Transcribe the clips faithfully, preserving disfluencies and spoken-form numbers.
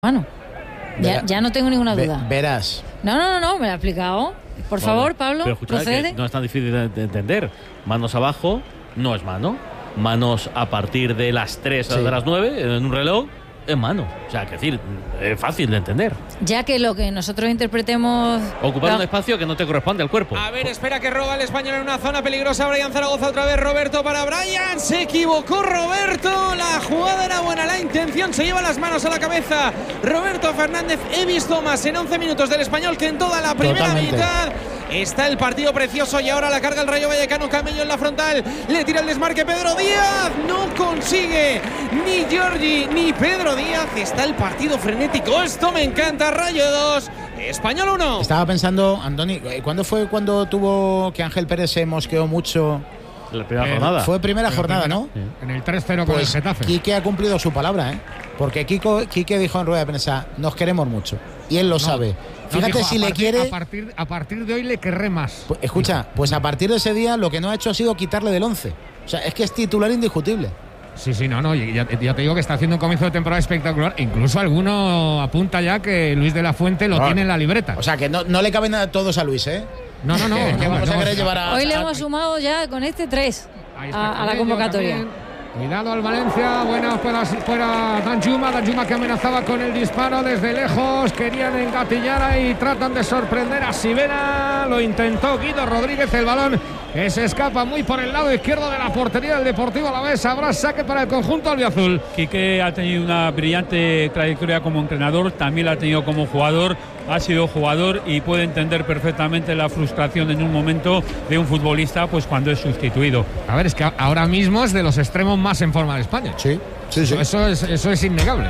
Bueno, ya, ya no tengo ninguna duda. Ve, verás. No, no, no, no, me lo ha explicado. Por bueno, favor, Pablo, pero escuchad, procede. no es tan difícil de, de entender. Manos abajo no es mano. Manos a partir de las tres sí. a las nueve en un reloj es mano. O sea, que decir, es fácil de entender. Ya que lo que nosotros interpretemos... Ocupar la... un espacio que no te corresponde al cuerpo. A ver, espera que roba el español en una zona peligrosa. Brian Zaragoza otra vez. Roberto para Brian. Se equivocó Roberto. La jugada era buena. La intención se lleva las manos a la cabeza. Roberto Fernández. He visto más en once minutos del español que en toda la primera Totalmente. mitad. Está el partido precioso y ahora la carga el Rayo Vallecano. Camello en la frontal. Le tira el desmarque Pedro Díaz. No consigue ni Giorgi ni Pedro Díaz. Está el partido frenético. Esto me encanta. Rayo dos, Español uno. Estaba pensando, Andoni, ¿cuándo fue cuando tuvo que Ángel Pérez se mosqueó mucho? La primera eh, jornada. Fue primera Pero jornada, primera, ¿no? Sí. En el tres cero con pues el Getafe. Quique ha cumplido su palabra, ¿eh? Porque Kiko, Quique dijo en rueda de prensa, nos queremos mucho. Y él lo no, sabe. Fíjate no, dijo, si le partir, quiere... A partir, a partir de hoy le querré más. Pues, escucha, pues a partir de ese día lo que no ha hecho ha sido quitarle del once. O sea, es que es titular indiscutible. Sí, sí, no, no, ya, ya te digo que está haciendo un comienzo de temporada espectacular. Incluso alguno apunta ya que Luis de la Fuente lo no. tiene en la libreta. O sea, que no, no le caben a todos a Luis, ¿eh? No, no, no. que, no, que vamos no, a querer no, llevar a... Hoy le a, hemos a, sumado ya con este tres a, a la convocatoria. También. Cuidado al Valencia, buena fuera, fuera Danjuma, Danjuma que amenazaba con el disparo desde lejos, querían engatillar ahí, tratan de sorprender a Sivera, lo intentó Guido Rodríguez, el balón que se escapa muy por el lado izquierdo de la portería del Deportivo Alavés, habrá saque para el conjunto albiazul. Quique ha tenido una brillante trayectoria como entrenador, también la ha tenido como jugador, ha sido jugador y puede entender perfectamente la frustración en un momento de un futbolista pues cuando es sustituido. A ver, es que ahora mismo es de los extremos más en forma de España. Sí, sí, sí. Eso es, eso es innegable.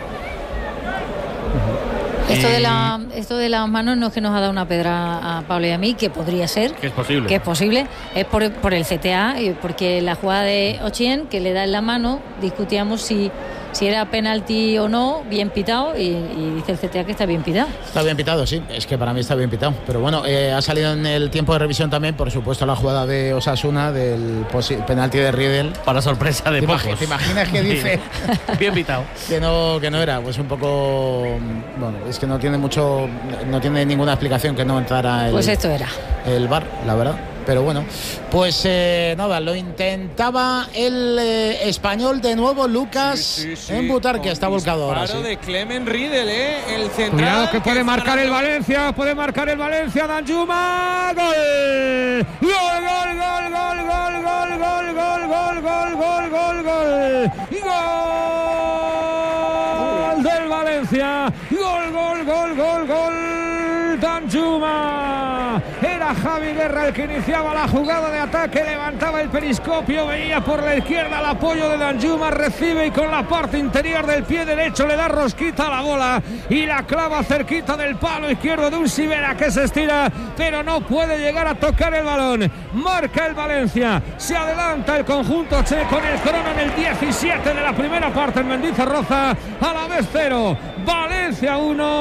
Esto de, la, esto de las manos no es que nos ha dado una pedra a Pablo y a mí, que podría ser. Que es posible. Que es posible. Es por, por el C T A, porque la jugada de Ochien, que le da en la mano, discutíamos si, si era penalti o no, bien pitado, y, y dice el C T A que está bien pitado. Está bien pitado, sí. Es que para mí está bien pitado. Pero bueno, eh, ha salido en el tiempo de revisión también, por supuesto, la jugada de Osasuna, del penalti de Riedel. Para sorpresa de ¿Te pocos. Imag- ¿Te imaginas que dice? Bien pitado. que, no, que no era. Pues un poco... Bueno, es que no tiene mucho... No tiene ninguna explicación que no entrara el... Pues esto era. El V A R, la verdad. Pero bueno, pues eh, nada, lo intentaba el eh, español de nuevo, Lucas sí, sí, sí. en Butarque, está volcado ahora. Sí. de Clement Riedel, ¿eh? El central. Cuidado que puede que marcar el ganando. Valencia, puede marcar el Valencia, Danjuma, gol, gol, gol, gol, gol, gol, gol, gol, gol, gol, gol, gol, gol, gol, gol del Valencia, gol, gol, gol, gol, gol, Danjuma. Era Javi Guerra el que iniciaba la jugada de ataque, levantaba el periscopio, veía por la izquierda el apoyo de Danjuma, recibe y con la parte interior del pie derecho le da rosquita a la bola y la clava cerquita del palo izquierdo de un Sivera que se estira, pero no puede llegar a tocar el balón. Marca el Valencia, se adelanta el conjunto che con el crono en el diecisiete de la primera parte en Mendizorroza, a la vez cero, Valencia uno,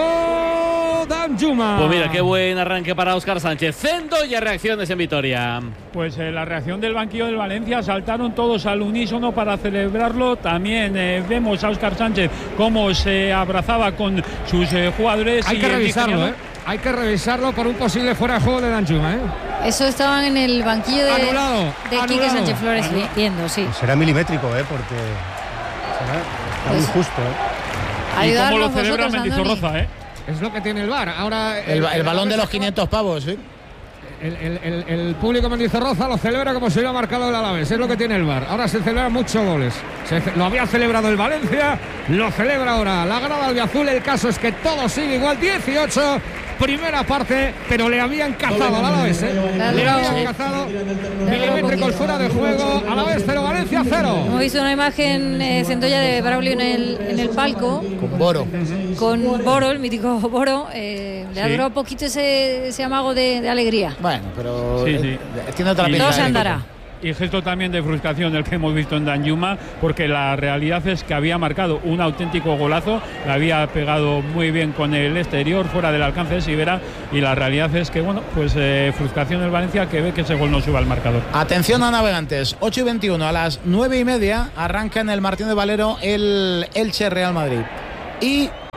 marcó Danjuma. Pues mira, qué buen arranque para Óscar Sánchez. Centolla, reacciones en Vitoria. Pues eh, la reacción del banquillo del Valencia, saltaron todos al unísono para celebrarlo. También eh, vemos a Óscar Sánchez cómo se abrazaba con sus eh, jugadores. Hay y que revisarlo, ¿eh? Hay que revisarlo por un posible fuera de juego de Danjuma, ¿eh? Eso estaban en el banquillo de, anulado, de anulado. Quique Sánchez Flores Anulado. viendo, sí. Pues será milimétrico, ¿eh? Porque será, está pues, muy justo, ¿eh? Y cómo lo celebra Mendizorroza, ¿eh? Es lo que tiene el V A R. Ahora el, el, el balón de los quinientos pavos, ¿sí? El, el, el, el público Mendizorroza lo celebra como si hubiera marcado el Alavés. Es lo que tiene el V A R. Ahora se celebran muchos goles. Se, lo había celebrado el Valencia, lo celebra ahora la grada albiazul. El caso es que todo sigue igual. dieciocho, primera parte, pero le habían cazado al Alavés, ¿eh? Le habían sí. cazado. Milimétricos fuera de juego. Alavés cero, Valencia cero. Hemos visto una imagen eh, Centolla de Braulio en el, en el palco. Con Boro. Con Boro, el mítico Boro. Eh, le sí. ha durado un poquito ese, ese amago de, de alegría. Bueno, pero sí, eh, sí. tiene otra pinta. Todo se andará. Y gesto también de frustración el que hemos visto en Danjuma, porque la realidad es que había marcado un auténtico golazo, la había pegado muy bien con el exterior, fuera del alcance de Sivera, y la realidad es que, bueno, pues eh, frustración del Valencia, que ve que ese gol no suba al marcador. Atención a navegantes, ocho y veintiuno, a las nueve y media arranca en el Martín de Valero el Elche Real Madrid. Y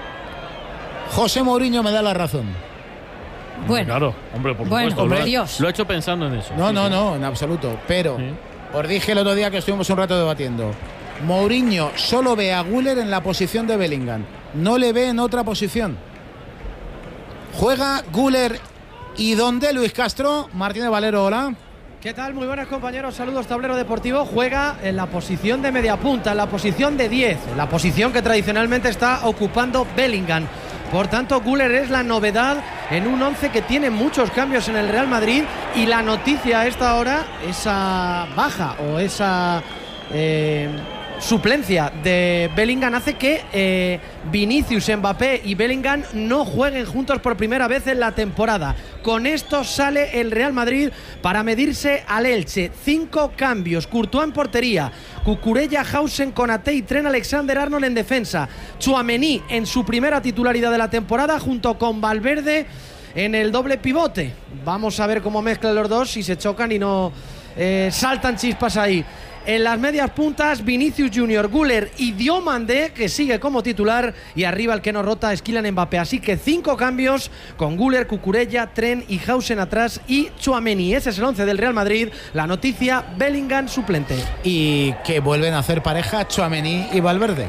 José Mourinho me da la razón. Bueno, claro, hombre, por bueno, supuesto. hombre, lo, he, Dios. lo he hecho pensando en eso. No, sí, no, sí. no, en absoluto. Pero Sí. os dije el otro día que estuvimos un rato debatiendo. Mourinho solo ve a Güler en la posición de Bellingham. No le ve en otra posición. Juega Güler y ¿dónde, Luis Castro? Martínez Valero, hola. ¿Qué tal? Muy buenas, compañeros. Saludos, Tablero Deportivo. Juega en la posición de media punta, en la posición de diez, en la posición que tradicionalmente está ocupando Bellingham. Por tanto, Güler es la novedad en un once que tiene muchos cambios en el Real Madrid, y la noticia a esta hora, esa baja o esa eh, suplencia de Bellingham hace que eh, Vinicius, Mbappé y Bellingham no jueguen juntos por primera vez en la temporada. Con esto sale el Real Madrid para medirse al Elche. Cinco cambios: Courtois en portería, Cucurella, Hausen, Konaté y Trent Alexander-Arnold en defensa, Tchouaméni en su primera titularidad de la temporada junto con Valverde en el doble pivote. Vamos a ver cómo mezclan los dos, si se chocan y no eh, saltan chispas ahí. En las medias puntas, Vinicius Junior, Güler y Diomandé, que sigue como titular, y arriba el que no rota es Kylian Mbappé. Así que cinco cambios con Güler, Cucurella, Trent y Hausen atrás y Tchouaméni. Ese es el once del Real Madrid. La noticia: Bellingham suplente. Y que vuelven a hacer pareja Tchouaméni y Valverde,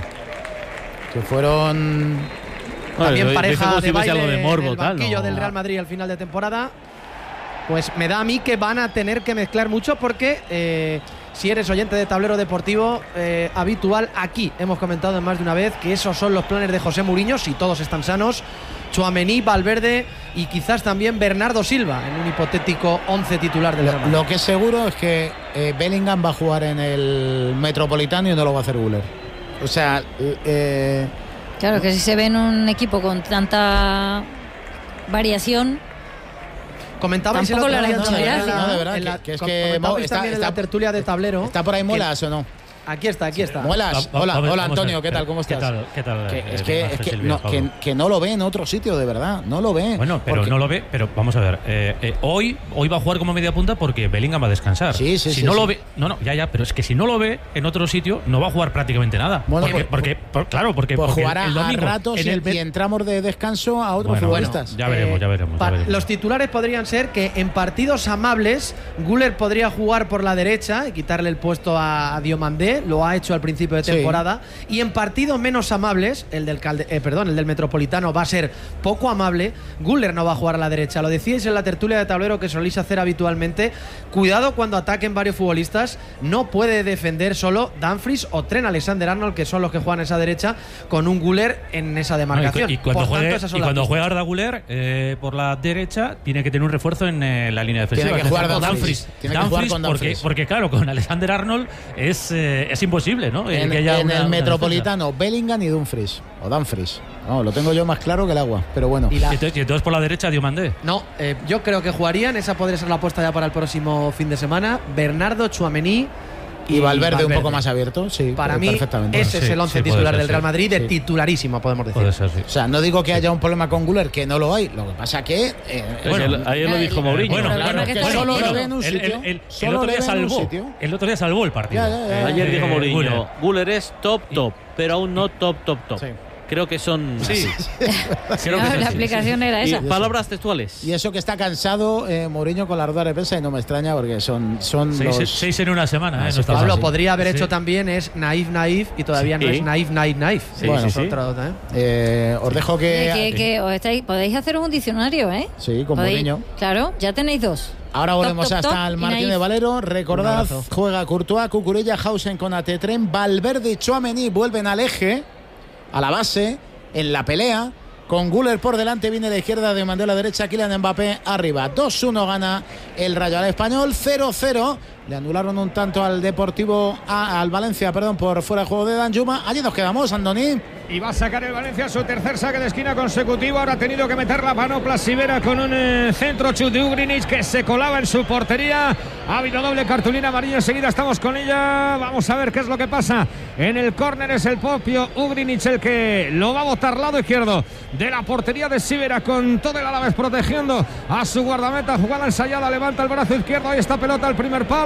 que fueron también Bueno, pareja como de si fuese baile algo de morbo, en el tal, banquillo no. del Real Madrid al final de temporada. Pues me da a mí que van a tener que mezclar mucho, porque eh, si eres oyente de Tablero Deportivo eh, habitual, aquí hemos comentado más de una vez que esos son los planes de José Mourinho, si todos están sanos: Tchouaméni, Valverde y quizás también Bernardo Silva en un hipotético once titular del Real Madrid. Lo que es seguro es que eh, Bellingham va a jugar en el Metropolitano y no lo va a hacer Güler. O sea, eh, claro que si se ve en un equipo con tanta variación, Comentabais el Tampoco otro le día hará en mucha la- gracia, no, de verdad, en la- que- que es com- que comentabais Mo- está- también en está- la tertulia de Tablero. ¿está por ahí Molas o no? Aquí está, aquí está. Muelas, Va- va- hola, a ver, hola vamos a Antonio, ver. ¿qué tal? ¿Cómo estás? ¿Qué tal? ¿Qué tal? Que eh, es que, bien, es que, Silvia, no, Pablo? que, que no lo ve en otro sitio, de verdad, no lo ve. Bueno, pero Porque- no lo ve, pero vamos a ver. eh, eh, hoy, hoy va a jugar como media punta porque Bellingham va a descansar. Sí, sí, si sí, no sí. lo ve, no, no, ya, ya, pero es que si no lo ve en otro sitio, no va a jugar prácticamente nada. Bueno, porque, pues- porque, por- claro, porque, Pues porque jugará el domingo a ratos en y, el y entramos de descanso a otros Bueno, futbolistas. ya veremos, ya veremos, ya Pa- veremos. Los titulares podrían ser que en partidos amables Güler podría jugar por la derecha y quitarle el puesto a, a Diomandé, lo ha hecho al principio de Sí. temporada, y en partidos menos amables, el del Calde- eh, perdón, el del Metropolitano va a ser poco amable, Güler no va a jugar a la derecha. Lo decíais en la tertulia de Tablero que soléis hacer habitualmente. Cuidado cuando ataquen varios futbolistas, no puede defender solo Dumfries o Trent Alexander-Arnold, que son los que juegan esa derecha, con un Güler en esa No, y, demarcación. cu- y cuando Por juegue, tanto, esas son y las cuando pistas. juega Arda Güler eh, por la derecha, tiene que tener un refuerzo en eh, la línea defensiva. Tiene que Es jugar decir, con Dumfries. Tiene que jugar Dumfries, con porque, Dumfries. porque, claro, con Alexander Arnold es, eh, es imposible, ¿no? Eh, En, que haya en una- el una Metropolitano, Bellingham y Dumfries. O Dumfries. No, lo tengo yo más claro que el agua, pero bueno. Y la- defensa. Y entonces, y entonces por la derecha Diomandé. No, eh, yo creo que jugarían, esa podría ser la apuesta ya para el próximo fin de semana, Bernardo, Tchouaméni Y Valverde, un poco más abierto, sí. Para pero mí, perfectamente. ese es Sí, el once sí, puede titular ser, del Real sí. Madrid, de Sí. titularísimo, podemos decir. Puede ser, sí. O sea, no digo que haya un problema con Güler, que no lo hay. Lo que pasa que. eh, Es que el- ayer lo dijo Mourinho. Bueno, El problema bueno, es que que está solo bien. lo ve en un el, sitio. el- el- el Solo otro le día ve en un salvó. sitio. El otro día salvó el partido. Ya, ya, ya. Ayer Eh, dijo Güler. Mourinho, Güler es top top, pero aún no top top top. Sí. Creo que son Sí. creo que Ah, son la así, explicación sí. era Y esa. palabras textuales. Y eso que está cansado eh, Mourinho con la rueda de prensa, y no me extraña porque son, son Seis, los. seis en una semana, Ah, ¿eh? sí, No está Pablo fácil. podría haber Sí. hecho también es naif naif y todavía no Sí. es naif naif naif. Sí, Bueno, sí, Es sí. otra, otra, ¿eh? Eh, os dejo que. Que, que os estáis- podéis hacer un diccionario, ¿eh? Sí, con Podéis- Mourinho. Claro, ya tenéis dos. Ahora volvemos Top, top, hasta top el y Martín de naif. Valero. Un Recordad, abrazo. juega Courtois, Cucurella, Hausen con Atetren, Valverde y Tchouaméni vuelven al eje, a la base, en la pelea. Con Güler por delante, viene de izquierda, de Mandela a la derecha, Kylian Mbappé arriba. dos uno gana el Rayo al Español, cero cero. Le anularon un tanto al Deportivo, a- al Valencia, perdón, por fuera de juego de Danjuma. Allí nos quedamos, Andoni. Y va a sacar el Valencia su tercer saque de esquina consecutivo. Ahora ha tenido que meter la mano Plasivera con un eh, centro chut de Ugrinic que se colaba en su portería. Ha habido doble cartulina amarilla. Enseguida estamos con ella. Vamos a ver qué es lo que pasa. En el córner es el propio Ugrinic el que lo va a botar lado izquierdo de la portería de Sivera, con todo el Alavés protegiendo a su guardameta. Jugada ensayada, levanta el brazo izquierdo. Ahí está pelota al primer palo.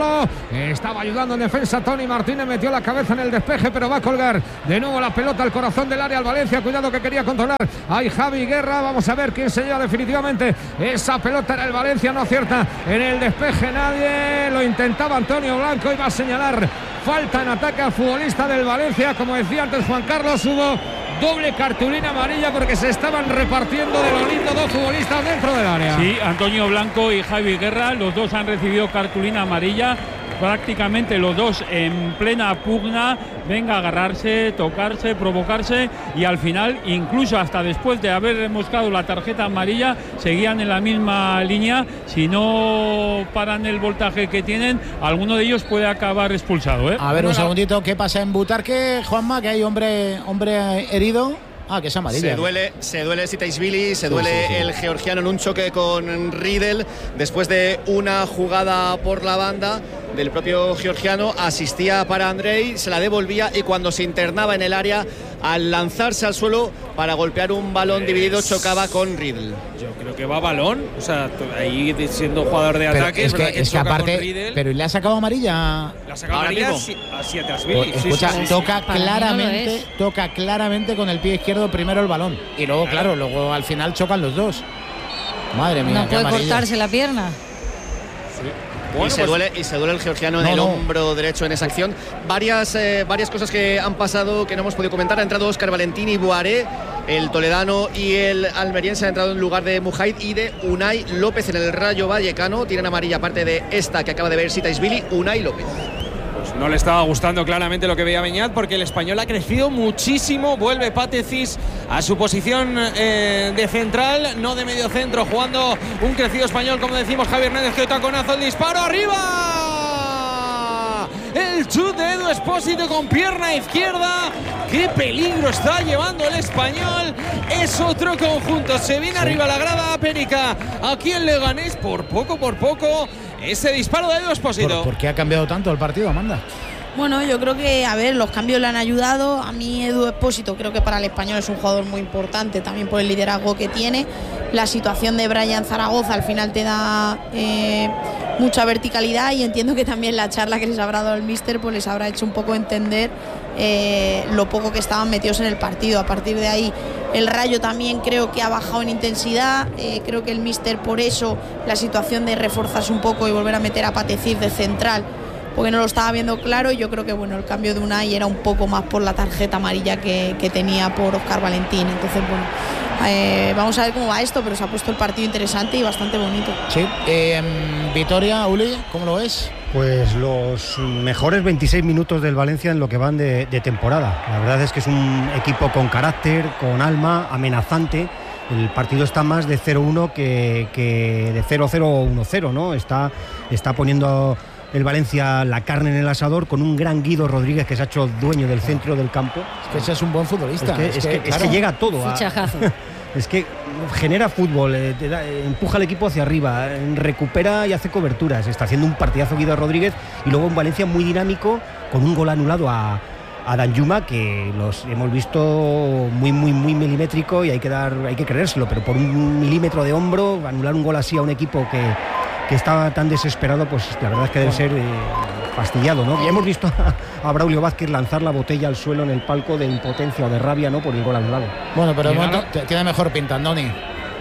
Guerrero. Estaba ayudando en defensa Tony Martínez, metió la cabeza en el despeje, pero va a colgar de nuevo la pelota al corazón del área al Valencia. Cuidado que quería controlar. Hay Javi Guerra. Vamos a ver quién se lleva definitivamente esa pelota. Era el Valencia, no acierta en el despeje nadie. Lo intentaba Antonio Blanco, iba a señalar falta en ataque al futbolista del Valencia. Como decía antes Juan Carlos, hubo doble cartulina amarilla porque se estaban repartiendo de lo lindo dos futbolistas dentro del área. Sí, Antonio Blanco y Javi Guerra, los dos han recibido cartulina amarilla. Prácticamente los dos en plena pugna, venga a agarrarse, tocarse, provocarse, y al final, incluso hasta después de haber demostrado la tarjeta amarilla, seguían en la misma línea. Si no paran el voltaje que tienen, alguno de ellos puede acabar expulsado, ¿eh? A ver, bueno, un segundito, ¿qué pasa en Butarque, Juanma? Que hay hombre, hombre herido. Ah, que es amarilla. Se duele, se duele Sitaishvili, se duele sí, sí, sí. el georgiano en un choque con Riedel después de una jugada por la banda del propio georgiano. Asistía para Andrei, se la devolvía y cuando se internaba en el área, al lanzarse al suelo para golpear un balón dividido, chocaba con Riedel. Yo creo que va a balón, o sea, ahí siendo jugador de Pero ataque, es que, que, es que aparte, Riedel, pero ¿le ha sacado amarilla? la sacado ahora amarilla mismo. a Sitaishvili. Pues, escucha, sí, sí, sí, toca sí. Para mí no lo claramente, es. toca claramente con el pie izquierdo primero el balón y luego, claro, luego al final chocan los dos. Madre mía, No qué puede amarilla. cortarse la pierna. Bueno, y, se pues, duele, y se duele el georgiano en no, el no. hombro derecho en esa acción. Varias, eh, varias cosas que han pasado que no hemos podido comentar. Ha entrado Óscar Valentini y Boaré, el toledano y el almeriense ha entrado en lugar de Mujaid y de Unai López en el Rayo Vallecano. Tienen amarilla aparte de esta que acaba de ver Sitaishvili, Unai López. Pues no le estaba gustando claramente lo que veía Beñat, porque el español ha crecido muchísimo. Vuelve Patecis a su posición eh, de central, no de medio centro, jugando un crecido español, como decimos. Javi Hernández, que taconazo, el disparo arriba. El chute de Edu Espósito con pierna izquierda. Qué peligro está llevando el español. Es otro conjunto. Se viene sí. arriba la grada Perica. Aquí en Leganés, por poco, por poco. Ese disparo de Edu Espósito. ¿Por, ¿Por qué ha cambiado tanto el partido, Amanda? Bueno, yo creo que, a ver, los cambios le han ayudado. A mí Edu Espósito creo que para el español es un jugador muy importante, también por el liderazgo que tiene. La situación de Brian Zaragoza al final te da eh, mucha verticalidad, y entiendo que también la charla que les habrá dado el míster pues les habrá hecho un poco entender eh, lo poco que estaban metidos en el partido. A partir de ahí el Rayo también creo que ha bajado en intensidad. eh, creo que el míster, por eso la situación de reforzarse un poco y volver a meter a Patecir de central, porque no lo estaba viendo claro. Yo creo que bueno, el cambio de Unai era un poco más por la tarjeta amarilla que, que tenía por Óscar Valentín. Entonces bueno, eh, vamos a ver cómo va esto, pero se ha puesto el partido interesante y bastante bonito. Sí, eh, Vitoria, Uli, ¿cómo lo ves? Pues los mejores veintiséis minutos del Valencia en lo que van de, de temporada. La verdad es que es un equipo con carácter, con alma, amenazante. El partido está más de cero uno que, que de cero cero o uno cero, ¿no? Está, está poniendo el Valencia la carne en el asador, con un gran Guido Rodríguez que se ha hecho dueño del centro del campo. Es que ese es un buen futbolista. Es que, es es que, que, claro, es que llega a todo. Fichajazo. A, es que genera fútbol, eh, te da, eh, empuja al equipo hacia arriba, eh, recupera y hace coberturas. Está haciendo un partidazo Guido Rodríguez, y luego un Valencia muy dinámico, con un gol anulado a, a Danjuma, que los hemos visto muy muy muy milimétrico, y hay que dar, hay que creérselo, pero por un milímetro de hombro anular un gol así a un equipo que, que estaba tan desesperado, pues la verdad es que debe ser eh, fastidiado, ¿no? Y hemos visto a, a Braulio Vázquez lanzar la botella al suelo en el palco de impotencia o de rabia, ¿no?, por el gol anulado. Bueno, pero de momento tiene mejor pinta, Andoni.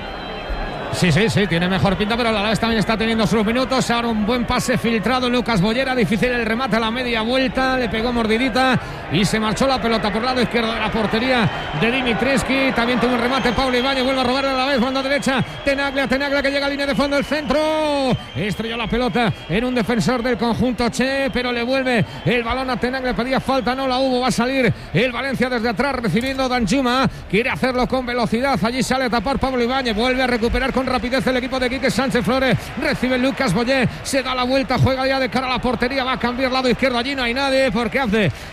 Sí, sí, sí, tiene mejor pinta, pero la Alavés también está teniendo sus minutos. Ahora un buen pase filtrado, Lucas Boyera, difícil el remate a la media vuelta, le pegó mordidita y se marchó la pelota por el lado izquierdo de la portería de Dimitrescu. También tuvo un remate Pablo Ibáñez, vuelve a robar a la vez, banda derecha, Tenaglia, Tenaglia que llega a línea de fondo, el centro, estrelló la pelota en un defensor del conjunto Che, pero le vuelve el balón a Tenaglia, pedía falta, no la hubo, va a salir el Valencia desde atrás recibiendo Danjuma, quiere hacerlo con velocidad, allí sale a tapar Pablo Ibáñez, vuelve a recuperar con rapidez el equipo de Quique Sánchez Flores, recibe Lucas Boyé, se da la vuelta, juega ya de cara a la portería, va a cambiar lado izquierdo, allí no hay nadie porque hace, no está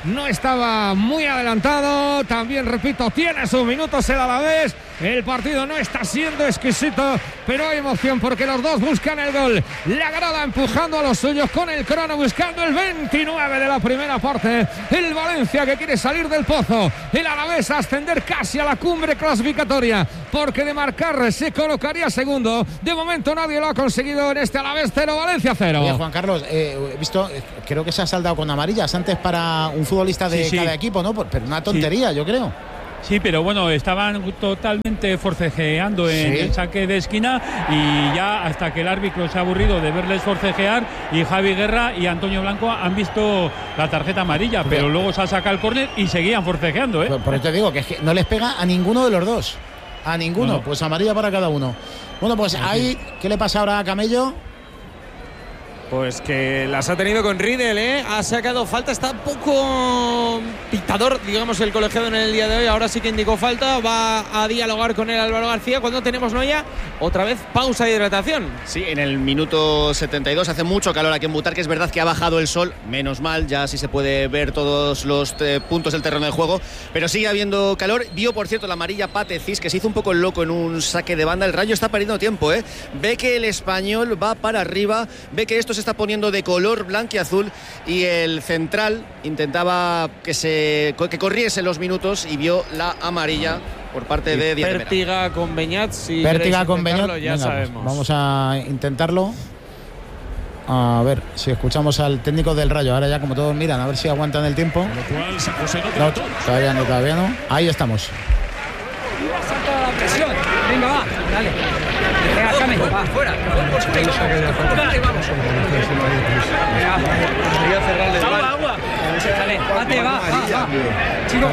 estaba muy adelantado. También, repito, tiene sus minutos el Alavés. El partido no está siendo exquisito, pero hay emoción porque los dos buscan el gol. La grada empujando a los suyos con el crono, buscando el veintinueve de la primera parte. El Valencia que quiere salir del pozo. El Alavés a ascender casi a la cumbre clasificatoria, porque de marcar se colocaría segundo. De momento nadie lo ha conseguido en este Alavés cero, Valencia cero. Oye, Juan Carlos, eh, he visto, creo que se ha saldado con amarillas antes para un futbolista de Sí, sí. cada equipo, ¿no? Pero una tontería, Sí. yo creo. Sí, pero bueno, estaban totalmente forcejeando en Sí. el saque de esquina y ya hasta que el árbitro se ha aburrido de verles forcejear y Javi Guerra y Antonio Blanco han visto la tarjeta amarilla, pero, pero luego se ha sacado el córner y seguían forcejeando, ¿eh? Por, por eso te digo que es que no les pega a ninguno de los dos. A ninguno, No. pues amarilla para cada uno. Bueno, pues ahí, ¿qué le pasa ahora a Camello? Pues que las ha tenido con Riedel, ¿eh? Ha sacado falta, está un poco pitador, digamos, el colegiado en el día de hoy. Ahora sí que indicó falta, va a dialogar con él Álvaro García. Cuando tenemos Noya, otra vez pausa de hidratación. Sí, en el minuto setenta y dos hace mucho calor aquí en Butarque. Es verdad que ha bajado el sol, menos mal, ya sí se puede ver todos los eh, puntos del terreno de juego, pero sigue habiendo calor. Vio, por cierto, la amarilla Pate Cis, que se hizo un poco el loco en un saque de banda. El Rayo está perdiendo tiempo, ¿eh? Ve que el Español va para arriba, ve que esto se está poniendo de color blanquiazul y el central intentaba que se que corriese los minutos y vio la amarilla por parte de Díaz de Mera. Pértiga con Beñat, si Pértiga con intentarlo, Beñat. ya Venga, sabemos. pues vamos a intentarlo. A ver si escuchamos al técnico del Rayo. Ahora ya como todos miran, a ver si aguantan el tiempo. No, todavía no, todavía no. Ahí estamos. Salta la presión. Venga, va, dale. Venga, Came, va, fuera. Agua, agua. Dale, bate, va, va, va. Chicos.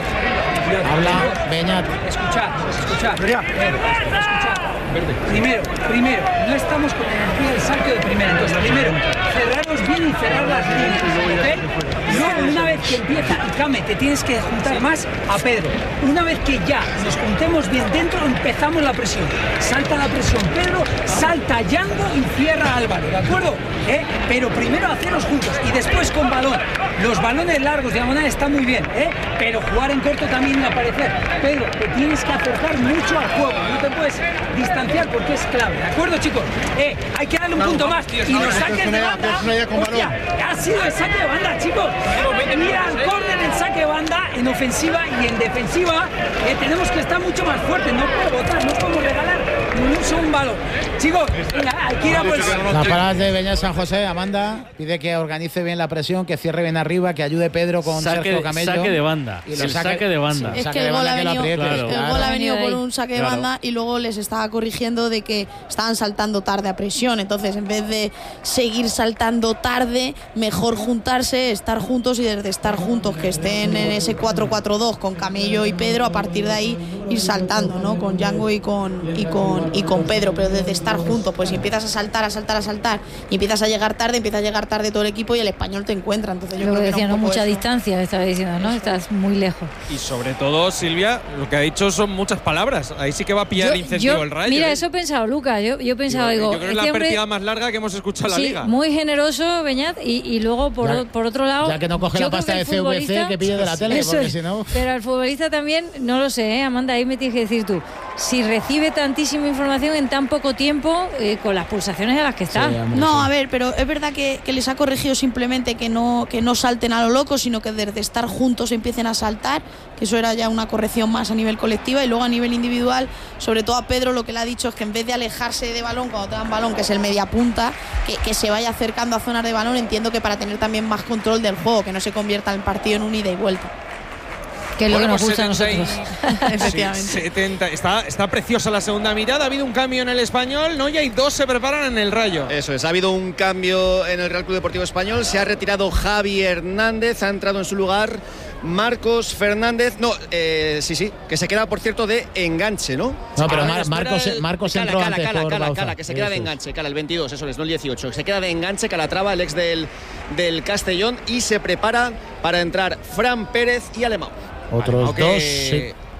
Habla Beñat. Escuchad, escuchad. Escuchad. Primero, primero, no estamos con energía del saque de primera. Entonces, primero, cerrarnos bien y cerrar las líneas, ¿ok? Luego, una vez que empieza, y Came, te tienes que juntar más a Pedro. Una vez que ya nos juntemos bien dentro, empezamos la presión. Salta la presión Pedro, salta Yango y cierra Álvaro, ¿de acuerdo? ¿Eh? Pero primero hacerlos juntos y después con balón. Los balones largos, diagonales, están muy bien, ¿eh? Pero jugar en corto también y aparecer. Pedro, te tienes que acercar mucho al juego, no te puedes distanciar porque es clave, ¿de acuerdo, chicos? Eh, hay que darle un punto más y los saques de banda. Hostia, ha sido el saque de banda, chicos. Mira al córner el saque de banda en ofensiva y en defensiva. Eh, tenemos que estar mucho más fuertes, no puedo botar, no podemos regalar ni un solo balón. Chicos, venga, hay que ir a por el... Las palabras de Beñat San José. Amanda pide que organice bien la presión, que cierre bien arriba, que ayude Pedro con saque, Sergio Camello. Saque de banda. Y el saque, saque de banda. Sí, Es saque que de el gol banda ha que lo venido, apriete, el claro. gol ha venido por un saque de Claro. banda y luego les estaba corrigiendo de que estaban saltando tarde a presión. Entonces, en vez de seguir saltando tarde, mejor juntarse, estar juntos y desde estar juntos, que estén en ese cuatro cuatro dos con Camello y Pedro, a partir de ahí ir saltando, ¿no? Con Yango y con, y con, y con Pedro. Pero desde estar juntos, pues si empiezas a saltar, a saltar, a saltar y empiezas a llegar tarde, empieza a llegar tarde todo el equipo y el Español te encuentra. Entonces, yo Lo que creo que decía, era no un poco mucha eso. distancia, estaba diciendo, ¿no? Estás muy lejos. Y sobre todo, Silvia, lo que ha dicho son muchas palabras. Ahí sí que va a pillar Yo- el incentivo yo- el Rayo. Mira, ¿eh? eso he pensado, Lucas. Yo, yo he pensado, Yo- digo, yo creo que es este la hombre- partida más larga que hemos escuchado en la sí, liga. muy generoso, Beñat, y, y luego por, Ya- o- por otro lado, ya que no coge yo la creo pasta que de el C V C futbolista- que pille de la tele, Eso porque es. si no... Pero al futbolista también, no lo sé, ¿eh? Amanda, ahí me tienes que decir tú, si recibe tantísima información en tan poco tiempo, eh, con las pulsaciones a las que está. Sí, hombre, No, sí. a ver, pero es verdad que, que les ha corregido simplemente que no, que no salten a lo loco, sino que desde estar juntos empiecen a saltar, que eso era ya una corrección más a nivel colectiva, y luego a nivel individual, sobre todo a Pedro, lo que le ha dicho es que en vez de alejarse de balón cuando te dan balón, que es el media punta, que, que se vaya acercando a zonas de balón, entiendo que para tener también más control del juego, que no se convierta el partido en un ida y vuelta. Que es lo que Bueno, nos pues gusta a setenta y- nosotros. Efectivamente. Sí, setenta. Está, está preciosa la segunda mitad. Ha habido un cambio en el Español, ¿no? Y hay dos se preparan en el Rayo. Eso es, ha habido un cambio en el Real Club Deportivo Español. Se ha retirado Javi Hernández, ha entrado en su lugar Marcos Fernández. No, eh, sí, sí, que se queda, por cierto, de enganche, ¿no? No, pero Ah, Mar- espera Marcos, el- Marcos Cala, entró Cala, antes Cala, por Cala, Bauza. Cala, que se queda de Eso es. enganche, Cala, el veintidós, eso es, no el dieciocho. Se queda de enganche, Calatrava, el ex del, del Castellón, y se prepara para entrar Fran Pérez y Alemão. Otros Aunque dos, sí.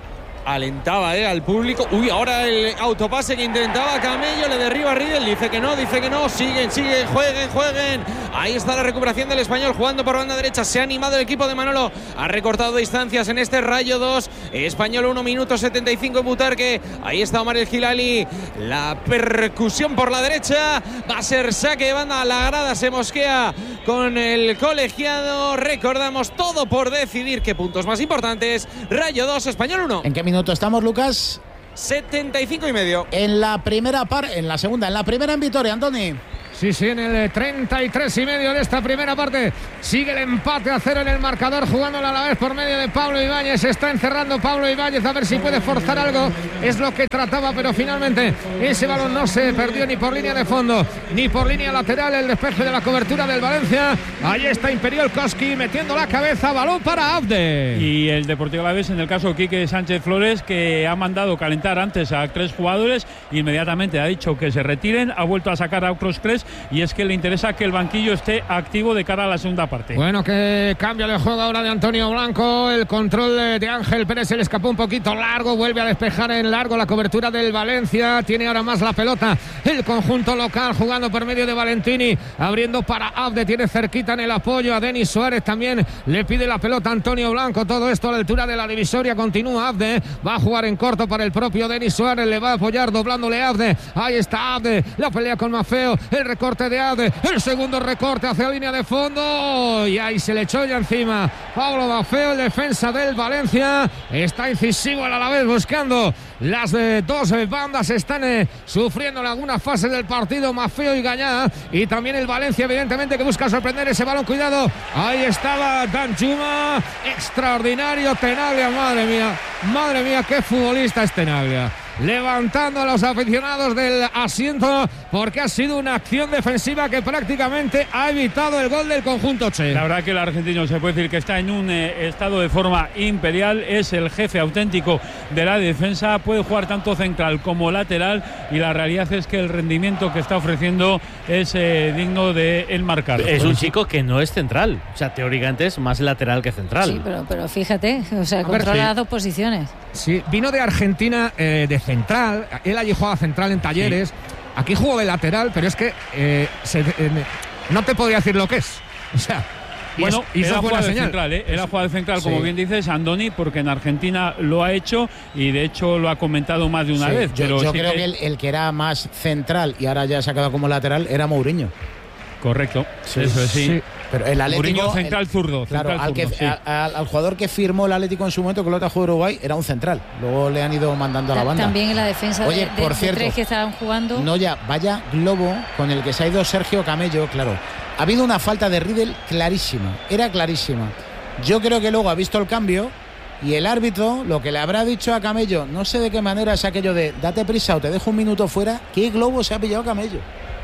alentaba eh, al público. Uy, ahora el autopase que intentaba Camello, le derriba a Riedel, dice que no, dice que no, siguen, siguen, jueguen, jueguen. Ahí está la recuperación del Español jugando por banda derecha, se ha animado el equipo de Manolo, ha recortado distancias en este Rayo dos, Español uno minuto setenta y cinco en Butarque. Ahí está Omar El Hilali, la percusión por la derecha, va a ser saque de banda, la grada se mosquea con el colegiado. Recordamos, todo por decidir qué puntos más importantes. Rayo dos, Español uno. ¿En qué minuto estamos, Lucas? setenta y cinco y medio. En la primera parte, en la segunda, en la primera en Vitoria, Antoni. Sí, sí, en el treinta y tres y medio de esta primera parte sigue el empate a cero en el marcador, jugándola a la vez por medio de Pablo Ibáñez. Se está encerrando Pablo Ibáñez a ver si puede forzar algo, es lo que trataba, pero finalmente ese balón no se perdió ni por línea de fondo ni por línea lateral. El despeje de la cobertura del Valencia, ahí está Imperial Koski metiendo la cabeza, balón para Abde. Y el Deportivo Alavés, en el caso de Quique Sánchez Flores, que ha mandado calentar antes a tres jugadores, inmediatamente ha dicho que se retiren, ha vuelto a sacar a otros tres, y es que le interesa que el banquillo esté activo de cara a la segunda parte. Bueno, que cambia el juego ahora de Antonio Blanco, el control de Ángel Pérez se le escapó un poquito largo, vuelve a despejar en largo la cobertura del Valencia, tiene ahora más la pelota el conjunto local jugando por medio de Valentini, abriendo para Abde, tiene cerquita en el apoyo a Denis Suárez, también le pide la pelota Antonio Blanco, todo esto a la altura de la divisoria, continúa Abde, va a jugar en corto para el propio Denis Suárez, le va a apoyar doblándole Abde, ahí está Abde, la pelea con Maffeo, el recorte de Abde, el segundo recorte hacia la línea de fondo y ahí se le echó ya encima Pablo Maffeo, el defensa del Valencia, está incisivo a la vez buscando las eh, dos eh, bandas, están eh, sufriendo en algunas fases del partido Maffeo y Gañá, y también el Valencia evidentemente que busca sorprender ese balón, cuidado, ahí estaba Danjuma, extraordinario Tenaglia, madre mía, madre mía, qué futbolista es Tenaglia, levantando a los aficionados del asiento porque ha sido una acción defensiva que prácticamente ha evitado el gol del conjunto che. La verdad que el argentino se puede decir que está en un eh, estado de forma imperial, es el jefe auténtico de la defensa, puede jugar tanto central como lateral y la realidad es que el rendimiento que está ofreciendo es eh, digno de el marcar. Es un chico que no es central, o sea, teóricamente es más lateral que central. Sí, pero, pero fíjate, o sea, a controla ver, sí. las dos posiciones. Sí, vino de Argentina eh, de central, él allí jugaba central en Talleres, sí. Aquí jugó de lateral, pero es que eh, se, eh, no te podría decir lo que es, o sea, bueno, y él ha jugado de central, ¿eh? Él ha jugado de central, sí. Como bien dices, Andoni, porque en Argentina lo ha hecho y de hecho lo ha comentado más de una sí, vez. Yo, pero yo sí creo que... que el, el que era más central y ahora ya se ha quedado como lateral era Mourinho. Correcto, sí, eso es, sí. sí. Pero el Atlético, Mourinho central zurdo. Claro, central al, que, zurdo, sí. a, al, al jugador que firmó el Atlético en su momento, que lo jugó Uruguay, era un central. Luego le han ido mandando a la banda. También en la defensa. Oye, de, por de, cierto, de tres que estaban jugando. No, ya, vaya globo con el que se ha ido Sergio Camello, claro. Ha habido una falta de Riedel clarísima, era clarísima. Yo creo que luego ha visto el cambio y el árbitro lo que le habrá dicho a Camello, no sé de qué manera es aquello de date prisa o te dejo un minuto fuera. ¿Qué globo se ha pillado Camello?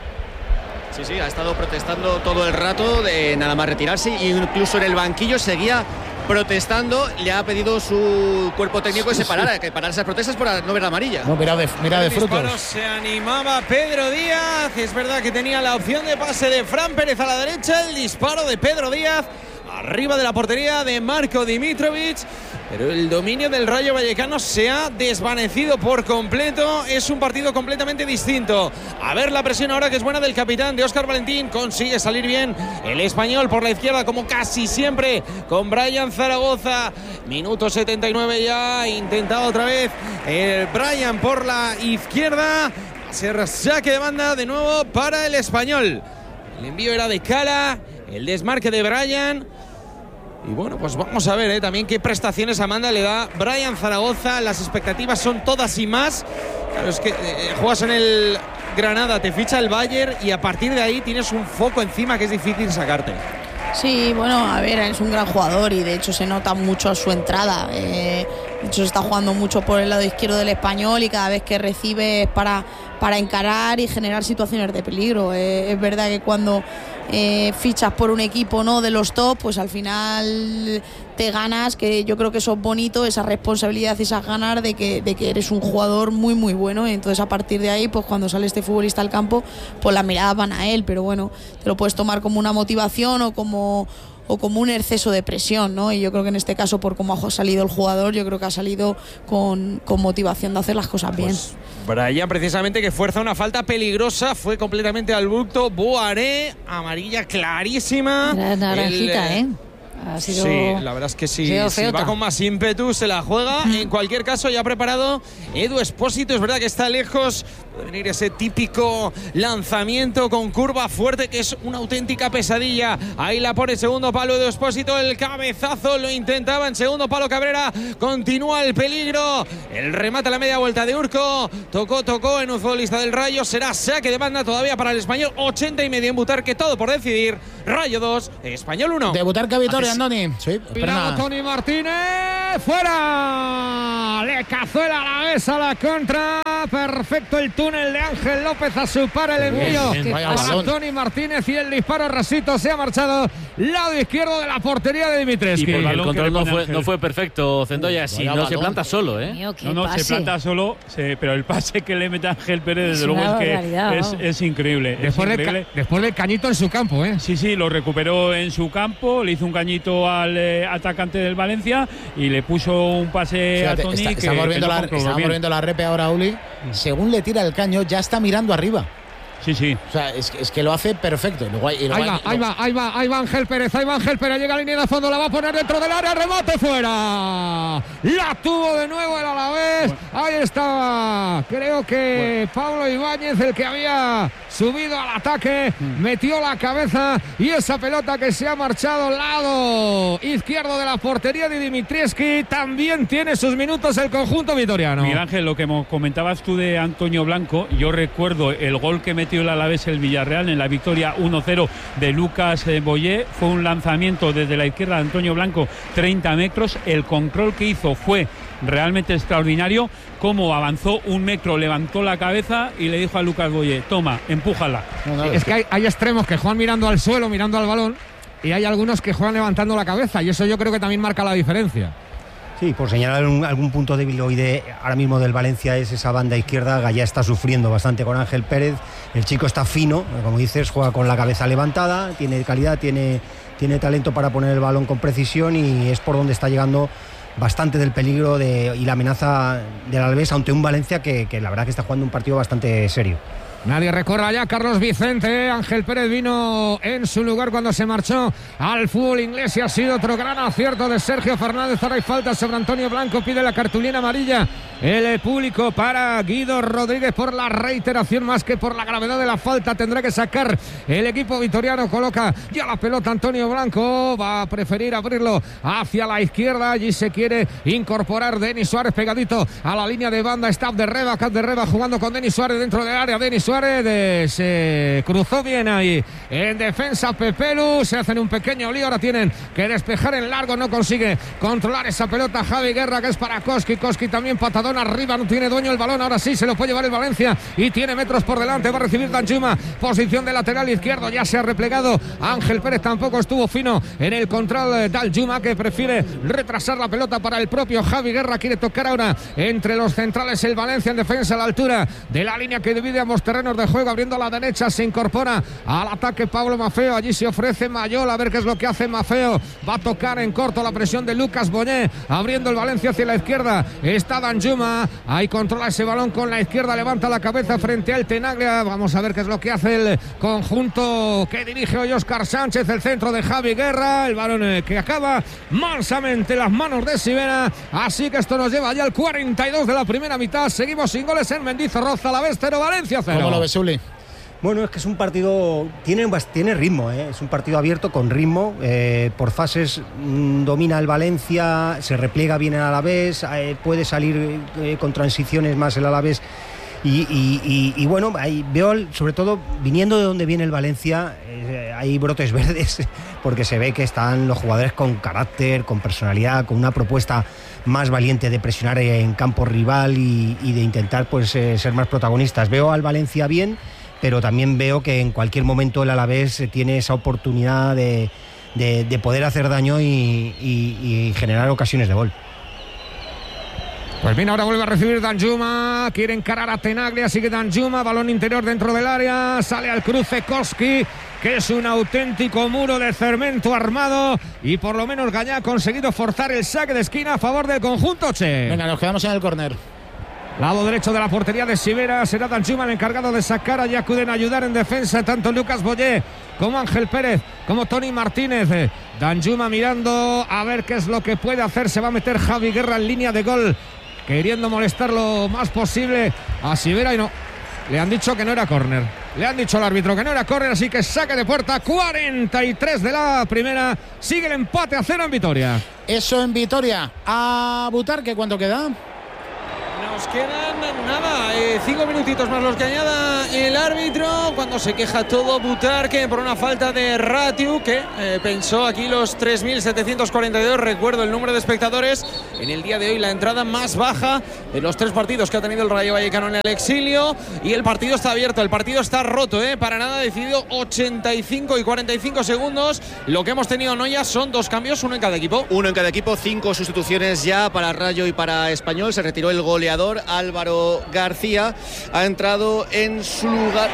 Sí, sí, ha estado protestando todo el rato de nada más retirarse e incluso en el banquillo seguía protestando, le ha pedido su cuerpo técnico sí, que se parara, sí. que parara esas protestas por no ver la amarilla. No, mira de, mira de frutos. Se animaba Pedro Díaz, es verdad que tenía la opción de pase de Fran Pérez a la derecha, el disparo de Pedro Díaz arriba de la portería de Marco Dimitrovic, pero el dominio del Rayo Vallecano se ha desvanecido por completo. Es un partido completamente distinto. A ver la presión ahora que es buena del capitán de Óscar Valentín. Consigue salir bien el español por la izquierda como casi siempre con Brian Zaragoza. Minuto setenta y nueve ya. Intentado otra vez el Brian por la izquierda. Va a ser saque de banda de nuevo para el español. El envío era de Cala. El desmarque de Brian. Y bueno, pues vamos a ver ¿eh? también qué prestaciones Amanda le da Brian Zaragoza. Las expectativas son todas y más. Claro, es que eh, juegas en el Granada, te ficha el Bayern y a partir de ahí tienes un foco encima que es difícil sacarte. Sí, bueno, a ver, es un gran jugador y de hecho se nota mucho su entrada. Eh, de hecho se está jugando mucho por el lado izquierdo del español y cada vez que recibe es para, para encarar y generar situaciones de peligro. Eh, es verdad que cuando eh, fichas por un equipo no de los top, pues al final te ganas, que yo creo que eso es bonito, esa responsabilidad y esas ganas de que, de que eres un jugador muy muy bueno. Entonces a partir de ahí, pues cuando sale este futbolista al campo, pues las miradas van a él, pero bueno, te lo puedes tomar como una motivación o como o como un exceso de presión, ¿no? Y yo creo que en este caso, por cómo ha salido el jugador, yo creo que ha salido con, con motivación de hacer las cosas bien. Pues Bryan, precisamente, que fuerza una falta peligrosa, fue completamente al bulto. Boiré, amarilla clarísima. Era naranjita, el, ¿eh? Ha sido, sí, la verdad es que sí, si va con más ímpetu se la juega. En cualquier caso, ya ha preparado Edu Expósito. Es verdad que está lejos, puede venir ese típico lanzamiento con curva fuerte que es una auténtica pesadilla. Ahí la pone segundo palo Edu Expósito, el cabezazo lo intentaba en segundo palo Cabrera, continúa el peligro, el remate a la media vuelta de Urco, tocó, tocó en un futbolista del Rayo, será saque de banda todavía para el Español. Ochenta y medio en Butarque, todo por decidir. Rayo dos, Español uno. De Butarque a Vitoria, Andoni. Sí, Pirado Tony Martínez, fuera. Le cazó el Alavés a la contra. Perfecto el túnel de Ángel López a su par el envío a Tony Martínez y el disparo rasito se ha marchado lado izquierdo de la portería de Dimitrescu. Y el, el control no fue, no fue perfecto, Zendoya, si no balón. Se planta solo, ¿eh? Mío, no, no, pase. se planta solo, se, pero el pase que le mete Ángel Pérez, desde luego, es que es, es increíble. Después, es increíble. De, después del cañito en su campo, ¿eh? Sí, sí, lo recuperó en su campo, le hizo un cañito al eh, atacante del Valencia y le puso un pase Fíjate, a Tony. Está, que, estamos viendo, que la, no estamos viendo la repe ahora, Uli. Según le tira el caño, ya está mirando arriba. Sí, sí. O sea, es, es que lo hace perfecto. Y luego, y luego ahí, va, ahí va, ahí va, ahí va Ángel Pérez, ahí va Ángel Pérez, llega a la línea de fondo, la va a poner dentro del área, remate fuera. La tuvo de nuevo el Alavés. Bueno. Ahí estaba, creo que bueno. Pablo Ibáñez, el que había subido al ataque, mm. metió la cabeza y esa pelota que se ha marchado al lado izquierdo de la portería de Dimitrescu también tiene sus minutos el conjunto vitoriano. Miguel Ángel, lo que comentabas tú de Antonio Blanco, yo recuerdo el gol que metió el Alavés el Villarreal en la victoria uno cero de Lucas Boyé, fue un lanzamiento desde la izquierda de Antonio Blanco, treinta metros, el control que hizo fue realmente extraordinario, cómo avanzó un metro, levantó la cabeza y le dijo a Lucas Boyé, toma, empújala. No, no, es que hay, hay extremos que juegan mirando al suelo, mirando al balón, y hay algunos que juegan levantando la cabeza, y eso yo creo que también marca la diferencia. Sí, por señalar un, algún punto débil hoy de ahora mismo del Valencia es esa banda izquierda. Gallá está sufriendo bastante con Ángel Pérez. El chico está fino, como dices, juega con la cabeza levantada, tiene calidad, tiene, tiene talento para poner el balón con precisión y es por donde está llegando bastante del peligro de, y la amenaza del Alavés ante un Valencia que, que la verdad que está jugando un partido bastante serio. Nadie recorra ya Carlos Vicente. Ángel Pérez vino en su lugar cuando se marchó al fútbol inglés y ha sido otro gran acierto de Sergio Fernández. Ahora hay falta sobre Antonio Blanco, pide la cartulina amarilla el público para Guido Rodríguez por la reiteración más que por la gravedad de la falta. Tendrá que sacar el equipo vitoriano, coloca ya la pelota Antonio Blanco, va a preferir abrirlo hacia la izquierda, allí se quiere incorporar Denis Suárez pegadito a la línea de banda, está Abderreba, Abderreba jugando con Denis Suárez dentro del área, Denis Suárez se cruzó bien ahí en defensa Pepelu, se hacen un pequeño lío, ahora tienen que despejar en largo, no consigue controlar esa pelota Javi Guerra, que es para Koski, Koski también patadón arriba, no tiene dueño el balón, ahora sí se lo puede llevar el Valencia y tiene metros por delante, va a recibir Danjuma, posición de lateral izquierdo, ya se ha replegado Ángel Pérez, tampoco estuvo fino en el control Danjuma, que prefiere retrasar la pelota para el propio Javi Guerra, quiere tocar ahora entre los centrales el Valencia en defensa a la altura de la línea que divide ambos terrenos de juego, abriendo a la derecha, se incorpora al ataque Pablo Maffeo, allí se ofrece Mayol, a ver qué es lo que hace Maffeo, va a tocar en corto la presión de Lucas Boñé, abriendo el Valencia hacia la izquierda, está Danjuma, ahí controla ese balón con la izquierda, levanta la cabeza frente al Tenaglia, vamos a ver qué es lo que hace el conjunto que dirige hoy Óscar Sánchez, el centro de Javi Guerra, el balón que acaba mansamente en las manos de Sivera, así que esto nos lleva ya al cuarenta y dos de la primera mitad, seguimos sin goles en Mendizorroza, Alavés cero, Valencia cero. ¿Cómo lo ves, Uli? Bueno, es que es un partido, tiene, tiene ritmo, ¿eh? Es un partido abierto con ritmo, eh, por fases mmm, domina el Valencia, se repliega bien el Alavés, eh, puede salir eh, con transiciones más el Alavés y, y, y, y bueno, ahí veo sobre todo viniendo de donde viene el Valencia, eh, hay brotes verdes porque se ve que están los jugadores con carácter, con personalidad, con una propuesta más valiente de presionar en campo rival y, y de intentar pues eh, ser más protagonistas. Veo al Valencia bien, pero también veo que en cualquier momento el Alavés tiene esa oportunidad de, de, de poder hacer daño y, y, y generar ocasiones de gol. Pues bien, ahora vuelve a recibir Danjuma, quiere encarar a Tenaglia, sigue Danjuma, balón interior dentro del área, sale al cruce Koski, que es un auténtico muro de cemento armado, y por lo menos Gallá ha conseguido forzar el saque de esquina a favor del conjunto che. Venga, nos quedamos en el córner. Lado derecho de la portería de Sivera, será Danjuma el encargado de sacar. Allí acuden a ayudar en defensa tanto Lucas Boyé como Ángel Pérez, como Tony Martínez. Danjuma mirando a ver qué es lo que puede hacer. Se va a meter Javi Guerra en línea de gol, queriendo molestar lo más posible a Sivera, y no. Le han dicho que no era córner. Le han dicho al árbitro que no era córner, así que saque de puerta. cuarenta y tres de la primera. Sigue el empate a cero en Vitoria. Eso en Vitoria. A Butarque, ¿cuánto queda? Nos quedan nada, eh, cinco minutitos más los que añada el árbitro, cuando se queja todo Butarque por una falta de Ratiu, que eh, pensó aquí los tres mil setecientos cuarenta y dos. Recuerdo el número de espectadores en el día de hoy, la entrada más baja de los tres partidos que ha tenido el Rayo Vallecano en el exilio, y el partido está abierto, el partido está roto, eh, para nada decidido. Ochenta y cinco y cuarenta y cinco segundos. Lo que hemos tenido no ya son dos cambios, uno en cada equipo. Uno en cada equipo, cinco sustituciones ya para Rayo y para Español. Se retiró el goleador Álvaro García, ha entrado en su lugar.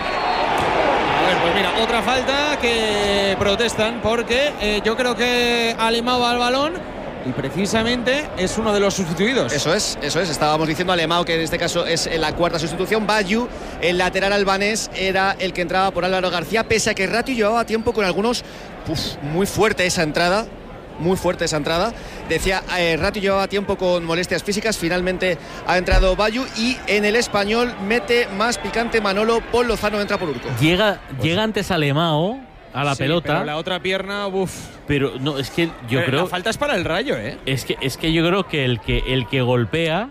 A ver, pues mira, otra falta que protestan porque eh, yo creo que Alemão va al balón y precisamente es uno de los sustituidos. Eso es, eso es. Estábamos diciendo Alemão, que en este caso es la cuarta sustitución. Bayu, el lateral albanés, era el que entraba por Álvaro García, pese a que Ratiu llevaba tiempo con algunos. Uf, muy fuerte esa entrada. Muy fuerte esa entrada. Decía, eh, Ratiu llevaba tiempo con molestias físicas. Finalmente ha entrado Bayu, y en el Español mete más picante Manolo. Paul Lozano entra por Urco. Llega, pues, llega antes Alemão a la sí, pelota. Pero la otra pierna, uff. Pero no, es que yo pero creo. La falta es para el Rayo, ¿eh? Es que, es que yo creo que el que el que golpea.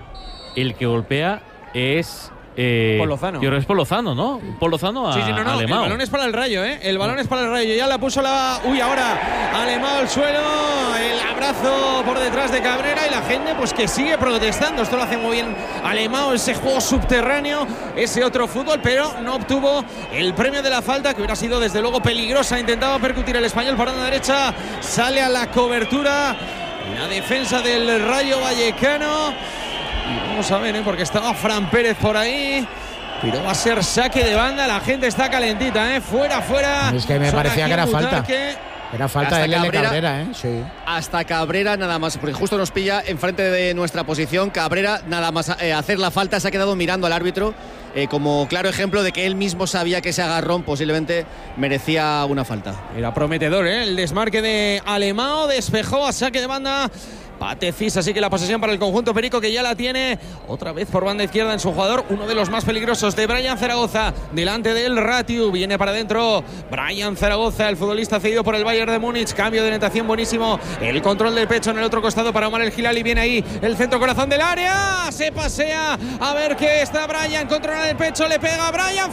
El que golpea es. Eh, Paul Lozano. Yo creo que es Paul Lozano, ¿no? Paul Lozano a Sí, sí, no, no. Alemão. El balón es para el Rayo, ¿eh? El balón es para el Rayo. Ya la puso la. Uy, ahora Alemão al suelo. El abrazo por detrás de Cabrera, y la gente, pues que sigue protestando. Esto lo hace muy bien Alemão, ese juego subterráneo, ese otro fútbol, pero no obtuvo el premio de la falta, que hubiera sido desde luego peligrosa. Intentaba percutir el Español por la derecha. Sale a la cobertura la defensa del Rayo Vallecano. Y vamos a ver, ¿eh? Porque estaba Fran Pérez por ahí, pero va a ser saque de banda. La gente está calentita, ¿eh? Fuera, fuera. Es que me Son parecía que era falta. Butarque. Era falta de Cabrera, Cabrera, ¿eh? Sí. Hasta Cabrera nada más, porque justo nos pilla enfrente de nuestra posición. Cabrera nada más eh, hacer la falta se ha quedado mirando al árbitro, eh, como claro ejemplo de que él mismo sabía que ese agarrón posiblemente merecía una falta. Era prometedor, ¿eh? El desmarque de Alemão, despejó a saque de banda Patecis, así que la posesión para el conjunto perico, que ya la tiene otra vez por banda izquierda en su jugador, uno de los más peligrosos, de Brian Zaragoza, delante del Ratiu. Viene para adentro Brian Zaragoza, el futbolista cedido por el Bayern de Múnich. Cambio de orientación buenísimo, el control del pecho en el otro costado para Omar El Hilali. Viene ahí el centro corazón del área, se pasea a ver qué está Brian, controla el pecho, le pega Brian,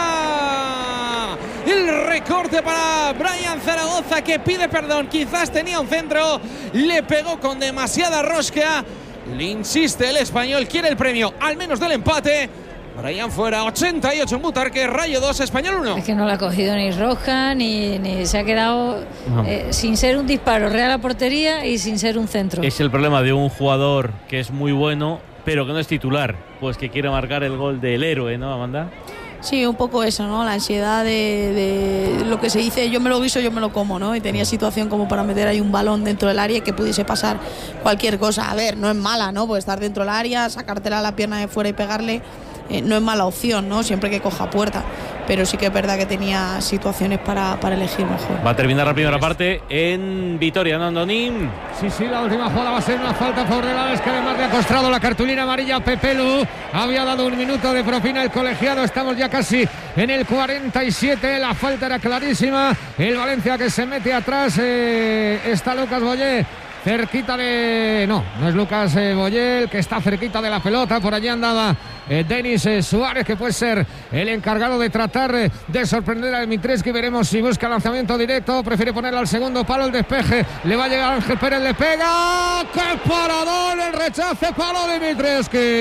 fuera. El recorte para Brian Zaragoza, que pide perdón, quizás tenía un centro, le pegó con demasiada rosca. Le insiste el Español, quiere el premio, al menos del empate. Brian fuera, ochenta y ocho en Butarque, Rayo dos, Español uno. Es que no le ha cogido ni roja, ni, ni se ha quedado eh, sin ser un disparo real a portería y sin ser un centro. Es el problema de un jugador que es muy bueno, pero que no es titular, pues que quiere marcar el gol del héroe, ¿no, Amanda? Sí, un poco eso, ¿no? La ansiedad de, de lo que se dice, yo me lo guiso, yo me lo como, ¿no? Y tenía situación como para meter ahí un balón dentro del área y que pudiese pasar cualquier cosa. A ver, no es mala, ¿no? Pues estar dentro del área, sacártela a la pierna de fuera y pegarle, eh, no es mala opción, ¿no? Siempre que coja puerta. Pero sí que es verdad que tenía situaciones para, para elegir mejor. Va a terminar la primera parte en Vitoria, ¿no, Andonín? Sí, sí, la última jugada va a ser una falta por Delales, que además le ha costado la cartulina amarilla a Pepelu. Había dado un minuto de propina el colegiado. Estamos ya casi en el cuarenta y siete. La falta era clarísima. El Valencia que se mete atrás. Eh, está Lucas Boyé cerquita de... No, no es Lucas eh, Boyé, el que está cerquita de la pelota. Por allí andaba eh, Denis eh, Suárez, que puede ser el encargado de tratar eh, de sorprender a Dimitrescu. Veremos si busca lanzamiento directo, prefiere ponerlo al segundo palo. El despeje le va a llegar Ángel Pérez, le pega. ¡Qué paradón! El rechace, palo de Dimitrescu.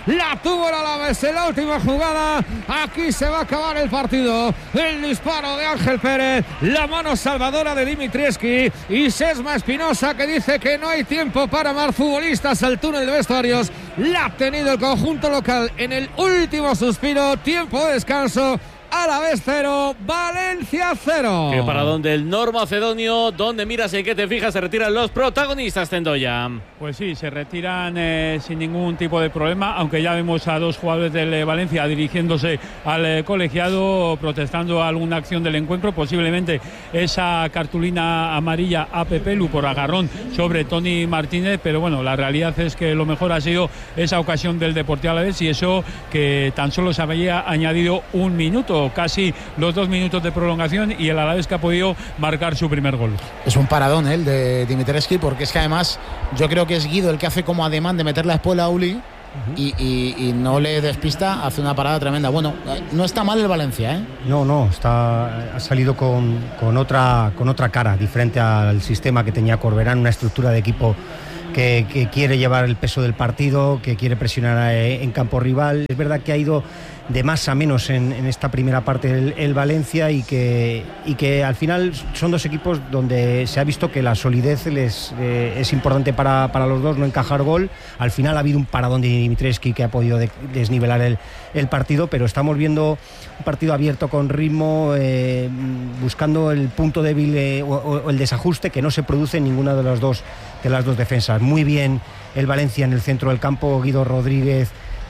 La tuvo el Alavés en la última jugada. Aquí se va a acabar el partido. El disparo de Ángel Pérez, la mano salvadora de Dimitrievski y Sesma Espinosa, que dice que no hay tiempo para más futbolistas al túnel de vestuarios. La ha tenido el conjunto local en el último suspiro. Tiempo de descanso. Alavés cero, Valencia cero. Que para donde el Nor Macedonio, donde miras y que te fijas, se retiran los protagonistas, Zendoya. Pues sí, se retiran eh, sin ningún tipo de problema, aunque ya vemos a dos jugadores del eh, Valencia dirigiéndose al eh, colegiado, protestando alguna acción del encuentro, posiblemente esa cartulina amarilla a Pepelu por agarrón sobre Tony Martínez, pero bueno, la realidad es que lo mejor ha sido esa ocasión del Deportivo Alavés y eso que tan solo se había añadido un minuto, casi los dos minutos de prolongación, y el Alavés que ha podido marcar su primer gol. Es un paradón, ¿eh?, el de Dimitrievski, porque es que además yo creo que es Guido el que hace como ademán de meter la espuela a Uli uh-huh. y, y, y no le despista, hace una parada tremenda. Bueno, no está mal el Valencia, ¿eh? No, no, está, ha salido con, con, otra, con otra cara, diferente al sistema que tenía Corberán, una estructura de equipo que, que quiere llevar el peso del partido, que quiere presionar en campo rival. Es verdad que ha ido de más a menos en, en esta primera parte el, el Valencia y que, y que al final son dos equipos donde se ha visto que la solidez les, eh, es importante para, para los dos, no encajar gol. Al final ha habido un paradón de Dimitrievski que ha podido de, desnivelar el, el partido, pero estamos viendo un partido abierto con ritmo, eh, buscando el punto débil eh, o, o el desajuste que no se produce en ninguna de las dos, de las dos defensas. Muy bien el Valencia en el centro del campo, Guido Rodríguez,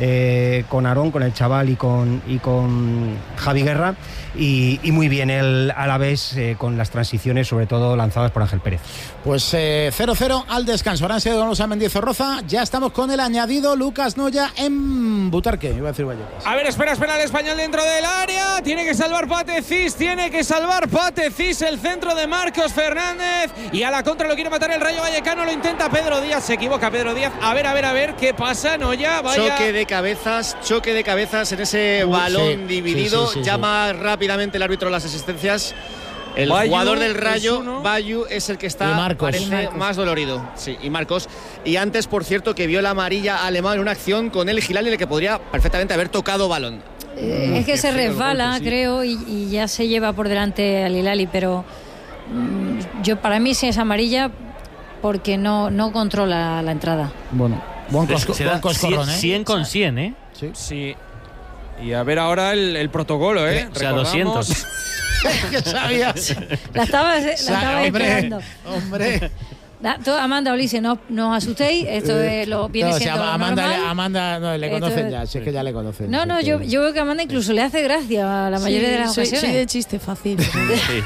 Eh, con Aarón, con el chaval y con, y con Javi Guerra, y, y muy bien el Alavés eh, con las transiciones, sobre todo lanzadas por Ángel Pérez. Pues eh, cero cero al descanso. Ahora han sido los Mendizorroza. Ya estamos con el añadido Lucas Noya en Butarque. Iba a decir Vallecas. A ver, espera, espera el español dentro del área. Tiene que salvar Patecís, tiene que salvar Patecís. El centro de Marcos Fernández. Y a la contra lo quiere matar el Rayo Vallecano. Lo intenta Pedro Díaz. Se equivoca Pedro Díaz. A ver, a ver, a ver qué pasa. Noya, vaya. Choque de cabezas, choque de cabezas en ese uh, balón sí, dividido. Sí, sí, sí, Llama sí. rápidamente el árbitro las asistencias. El Bayu, jugador del Rayo, Bayu, es el que está, Marcos, parece Marcos. más dolorido. Sí, y Marcos. Y antes, por cierto, que vio la amarilla alemán en una acción con el Gilali, en el que podría perfectamente haber tocado balón. Eh, es que se resbala, golpe, sí. creo, y, y ya se lleva por delante al Hilali, pero mmm, yo para mí sí es amarilla porque no, no controla la entrada. Bueno, buen, cosco, se da buen coscorrón, ¿eh? cien con cien, ¿eh? Sí. sí. Y a ver ahora el, el protocolo, ¿eh? O sea, doscientos. ¿Qué sabías? La estaba, la estaba hombre, esperando. Hombre. Da, tú, Amanda, Ulises, no, no os asustéis, esto es lo, viene no, siendo o sea, lo Amanda, normal. le, Amanda no, le conocen esto, ya, si es que ya le conocen. No, no, yo, yo veo que a Amanda incluso le hace gracia a la mayoría sí, de las soy, ocasiones. Soy de chiste fácil. Sí.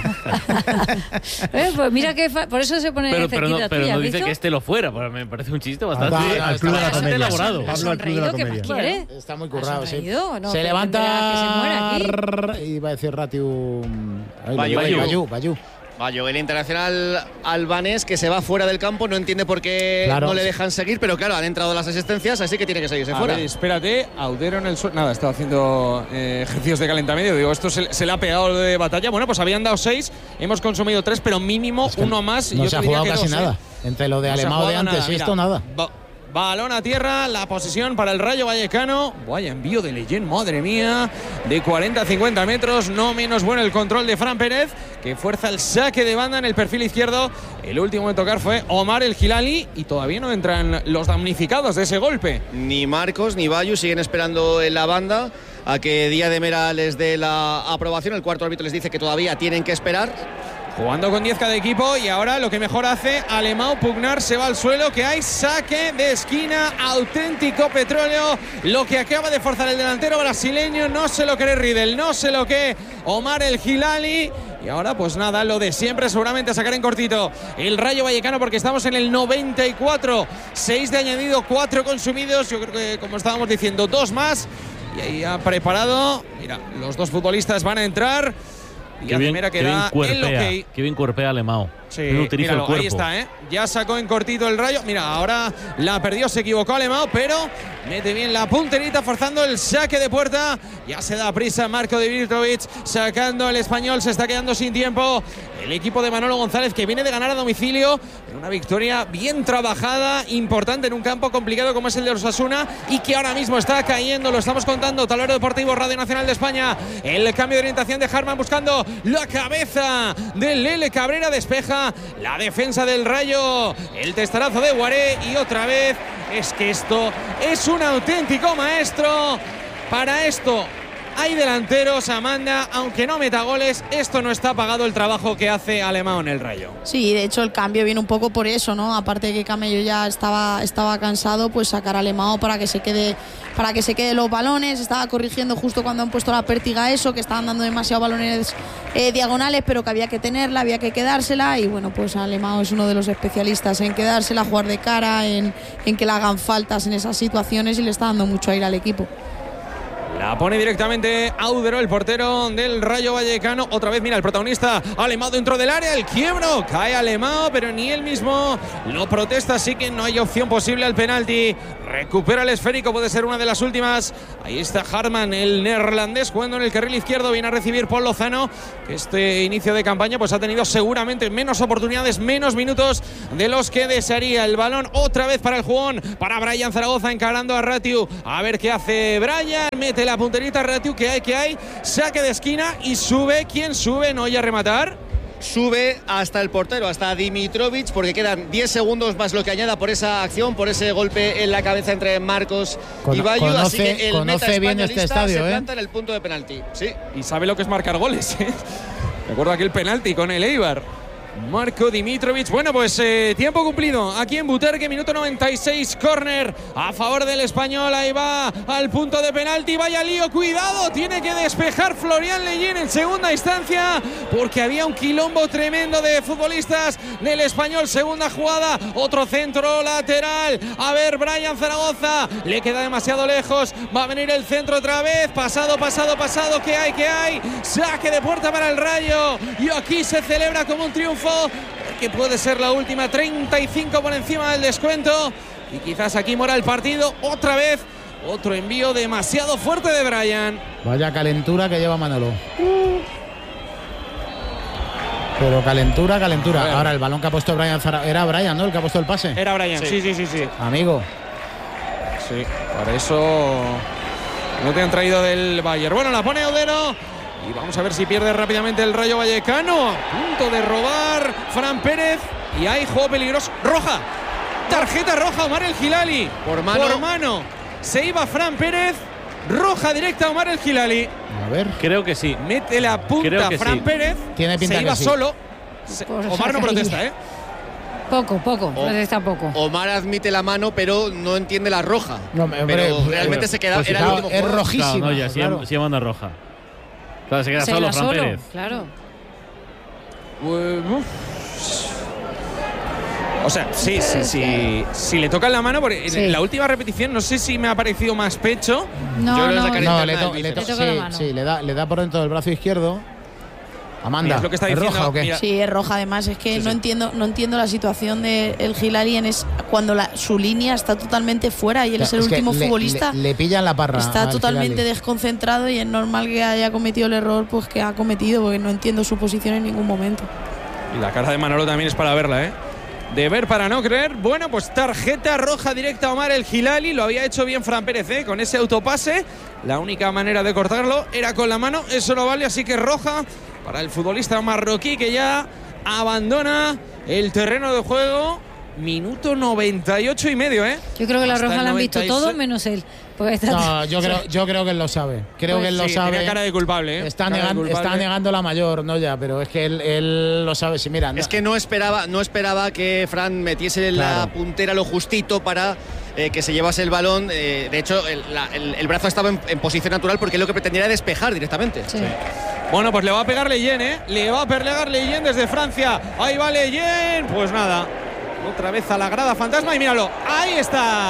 ¿Eh? Pues mira que fa por eso se pone pero, pero no, pero tuya, no dice ¿visto? que este lo fuera, pues me parece un chiste bastante, Ah, no, al club de la comedia. elaborado. Pablo al club de la comedia. ¿Quiere? Está muy currado, sí. No, se levanta. Que se muera aquí. Iba a decir Ratiu. Bayu, Bayu, Bayu. Bayu. Bayo, el internacional albanés que se va fuera del campo, no entiende por qué claro, no le sí. dejan seguir, pero claro, han entrado las asistencias, así que tiene que seguirse a fuera. Ver, espérate, Audero en el suelo. Nada, estaba haciendo eh, ejercicios de calentamiento. Digo, esto se, se le ha pegado de batalla. Bueno, pues habían dado seis, hemos consumido tres, pero mínimo es que uno más. No yo se ha te diría jugado que casi dos, nada. ¿eh? Entre lo de no Alemão de antes nada, y esto, mira, nada. Ba balón a tierra, la posesión para el Rayo Vallecano. Vaya envío de Leyen, madre mía. De cuarenta a cincuenta metros, no menos bueno el control de Fran Pérez, que fuerza el saque de banda en el perfil izquierdo. El último en tocar fue Omar el Gilali y todavía no entran los damnificados de ese golpe. Ni Marcos ni Bayu siguen esperando en la banda a que Díaz de Mera les dé la aprobación. El cuarto árbitro les dice que todavía tienen que esperar. Jugando con diez cada equipo y ahora lo que mejor hace Alemão, pugnar, se va al suelo, que hay saque de esquina, auténtico petróleo, lo que acaba de forzar el delantero brasileño, no se lo cree Riedel, no se lo cree Omar el Gilali. Y ahora pues nada, lo de siempre, seguramente sacar en cortito el Rayo Vallecano, porque estamos en el noventa y cuatro, seis de añadido, cuatro consumidos, yo creo que como estábamos diciendo, dos más, y ahí ha preparado, mira, los dos futbolistas van a entrar. Y Qué bien, primera qué que bien da cuerpea, el okay. Qué bien cuerpea Alemão. Sí, no utiliza míralo, el cuerpo. ahí está, ¿eh? Ya sacó en cortito el Rayo. Mira, ahora la perdió, se equivocó Alemão, pero mete bien la punterita, forzando el saque de puerta. Ya se da prisa Marko Dimitrovic, sacando el español, se está quedando sin tiempo. El equipo de Manolo González, que viene de ganar a domicilio, en una victoria bien trabajada, importante en un campo complicado como es el de Osasuna, y que ahora mismo está cayendo, lo estamos contando, Tablero Deportivo, Radio Nacional de España. El cambio de orientación de Harman buscando la cabeza de Lele Cabrera, despeja la defensa del Rayo, el testarazo de Guaré, y otra vez es que esto es un auténtico maestro. Para esto hay delanteros, Amanda, aunque no meta goles, esto no está pagado el trabajo que hace Alemão en el Rayo. Sí, de hecho el cambio viene un poco por eso, ¿no? Aparte de que Camello ya estaba, estaba cansado, pues sacar a Alemão para que se quede, para que se quede los balones. Estaba corrigiendo justo cuando han puesto la pértiga eso, que estaban dando demasiados balones eh, diagonales, pero que había que tenerla, había que quedársela, y bueno, pues Alemão es uno de los especialistas en quedársela, jugar de cara, en, en que le hagan faltas en esas situaciones, y le está dando mucho aire al equipo. La pone directamente Audero, el portero del Rayo Vallecano. Otra vez, mira, el protagonista, Alemão dentro del área, el quiebro, cae Alemão, pero ni él mismo lo protesta, así que no hay opción posible al penalti. Recupera el esférico, puede ser una de las últimas. Ahí está Harman, el neerlandés, jugando en el carril izquierdo. Viene a recibir Paul Lozano, que este inicio de campaña pues ha tenido seguramente menos oportunidades, menos minutos de los que desearía. El balón otra vez para el jugón, para Brian Zaragoza, encarando a Ratiu. A ver qué hace Brian, mete la punterita Ratiu, que hay, que hay. Saque de esquina y sube. ¿Quién sube? No, ya rematar. Sube hasta el portero, hasta Dimitrovic, porque quedan diez segundos más lo que añada por esa acción, por ese golpe en la cabeza entre Marcos Con, y Bayu. conoce, así que el conoce meta bien este españolista estadio, se ¿eh? planta en el punto de penalti. Sí. Y sabe lo que es marcar goles, ¿eh? Recuerdo aquel penalti con el Eibar. Marko Dimitrovic. Bueno, pues eh, tiempo cumplido aquí en Buterque, minuto noventa y seis, córner a favor del español. Ahí va al punto de penalti, vaya lío, cuidado, tiene que despejar Florian Leyen en segunda instancia, porque había un quilombo tremendo de futbolistas del español. Segunda jugada, otro centro lateral, a ver, Brian Zaragoza, le queda demasiado lejos, va a venir el centro otra vez, pasado, pasado, pasado, ¿qué hay, qué hay? Saque de puerta para el Rayo, y aquí se celebra como un triunfo, que puede ser la última. Treinta y cinco por encima del descuento, y quizás aquí muera el partido otra vez. Otro envío demasiado fuerte de Brian. Vaya calentura que lleva Manolo. Pero calentura, calentura. Ahora el balón que ha puesto Brian Zara... Era Brian, ¿no? El que ha puesto el pase. Era Brian, sí, sí, sí, sí. sí. Amigo. Sí, por eso no te han traído del Bayern. Bueno, la pone Audero. Y vamos a ver si pierde rápidamente el Rayo Vallecano. A punto de robar Fran Pérez. Y hay juego peligroso. Roja. Tarjeta roja, Omar El Hilali. Por mano. Por mano. Se iba Fran Pérez. Roja directa a Omar El Hilali. A ver. Creo que sí. Mete la punta Fran sí. Pérez. Tiene pinta se iba que sí. solo. Se, Omar no protesta, ¿eh? Poco, poco. O, Protesta poco. Omar admite la mano, pero no entiende la roja. No, hombre, pero hombre, realmente pues, se queda. pues, Era claro, el último es jugador. rojísima. Claro, no, ya, claro. sí, sí manda roja. Claro, se queda Se solo queda Fran solo, Pérez. claro. O sea, sí, sí, sí. Si le tocan la mano, porque Sí. en la última repetición no sé si me ha parecido más pecho. No, Yo creo que no, es la no. No, le, to- le, Le to- toca la sí, mano. sí, le da, le da por dentro del brazo izquierdo. Amanda, Mira, es lo que está ¿es diciendo, roja o qué? mira. Sí, es roja. Además, es que Sí, no sí. entiendo no entiendo la situación de el Hilali en es, cuando la, su línea está totalmente fuera y él es el Es que último le- futbolista. Le, le pillan la parra. Está al totalmente Hilali. desconcentrado y es normal que haya cometido el error pues que ha cometido, porque no entiendo su posición en ningún momento. Y la cara de Manolo también es para verla, ¿eh? De ver para no creer. Bueno, pues tarjeta roja directa a Omar El Hilali. Lo había hecho bien Fran Pérez, ¿eh? Con ese autopase. La única manera de cortarlo era con la mano. Eso no vale, así que roja para el futbolista marroquí, que ya abandona el terreno de juego. Minuto noventa y ocho y medio, ¿eh? Yo creo que la Hasta roja el la han visto noventa y seis. todos menos él. Porque está No, yo creo, yo creo que él lo sabe. Creo Pues que él lo Sí, sabe. tenía cara de culpable, ¿eh? Está, Cara de negan- culpable. está negando la mayor, no ya, pero es que él, él lo sabe. Sí, mira, no- Es que no esperaba, no esperaba que Fran metiese Claro. la puntera lo justito para eh, que se llevase el balón. Eh, de hecho, el, la- el- el brazo estaba en, en posición natural porque lo que pretendía era despejar directamente. Sí. Bueno, pues le va a pegar Leyen, ¿eh? Le va a pegar Leyen desde Francia. Ahí va Leyen. Pues nada. Otra vez a la grada fantasma y míralo. Ahí está.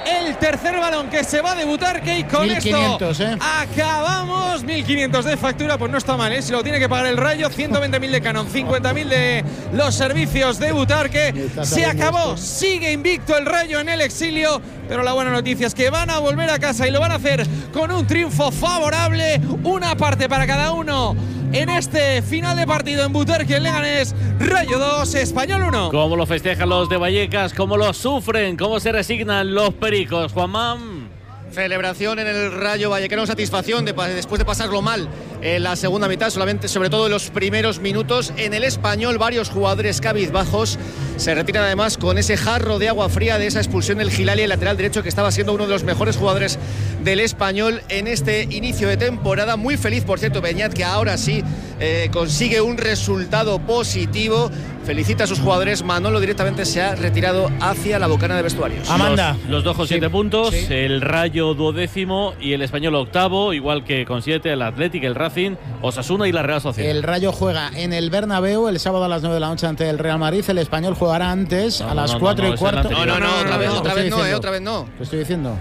el tercer balón que se va a debutar, que y con mil quinientos, esto ¿eh? acabamos. mil quinientos de factura, pues no está mal, ¿eh? Si lo tiene que pagar el Rayo, ciento veinte mil de Canon, cincuenta mil de los servicios de Butarque. Se acabó, sigue invicto el Rayo en el exilio, pero la buena noticia es que van a volver a casa y lo van a hacer con un triunfo favorable, una parte para cada uno en este final de partido en Butarque, en Leganés. Rayo dos, Español uno. ¿Cómo lo festejan los de Vallecas? ¿Cómo lo sufren? ¿Cómo se resignan los pericos, Juanmán? Celebración en el Rayo Vallecano, satisfacción de, después de pasarlo mal en la segunda mitad, solamente, sobre todo en los primeros minutos. En el Español, varios jugadores cabizbajos se retiran además con ese jarro de agua fría de esa expulsión del Gilali, el lateral derecho, que estaba siendo uno de los mejores jugadores del Español en este inicio de temporada. Muy feliz, por cierto, Beñat, que ahora sí eh, consigue un resultado positivo. Felicita a sus jugadores. Manolo directamente se ha retirado hacia la bocana de vestuarios. Amanda. Los, los dos con siete Sí. puntos, Sí. el Rayo duodécimo y el Español octavo, igual que con siete el Athletic, el Racing, Osasuna y la Real Sociedad. El Rayo juega en el Bernabéu el sábado a las nueve de la noche ante el Real Madrid. El Español jugará antes No, a no, las no, cuatro no, y es el cuarto. anterior. No, no, no, otra vez, ¿Qué otra estoy vez no, eh, diciendo? otra vez no. ¿Qué estoy diciendo?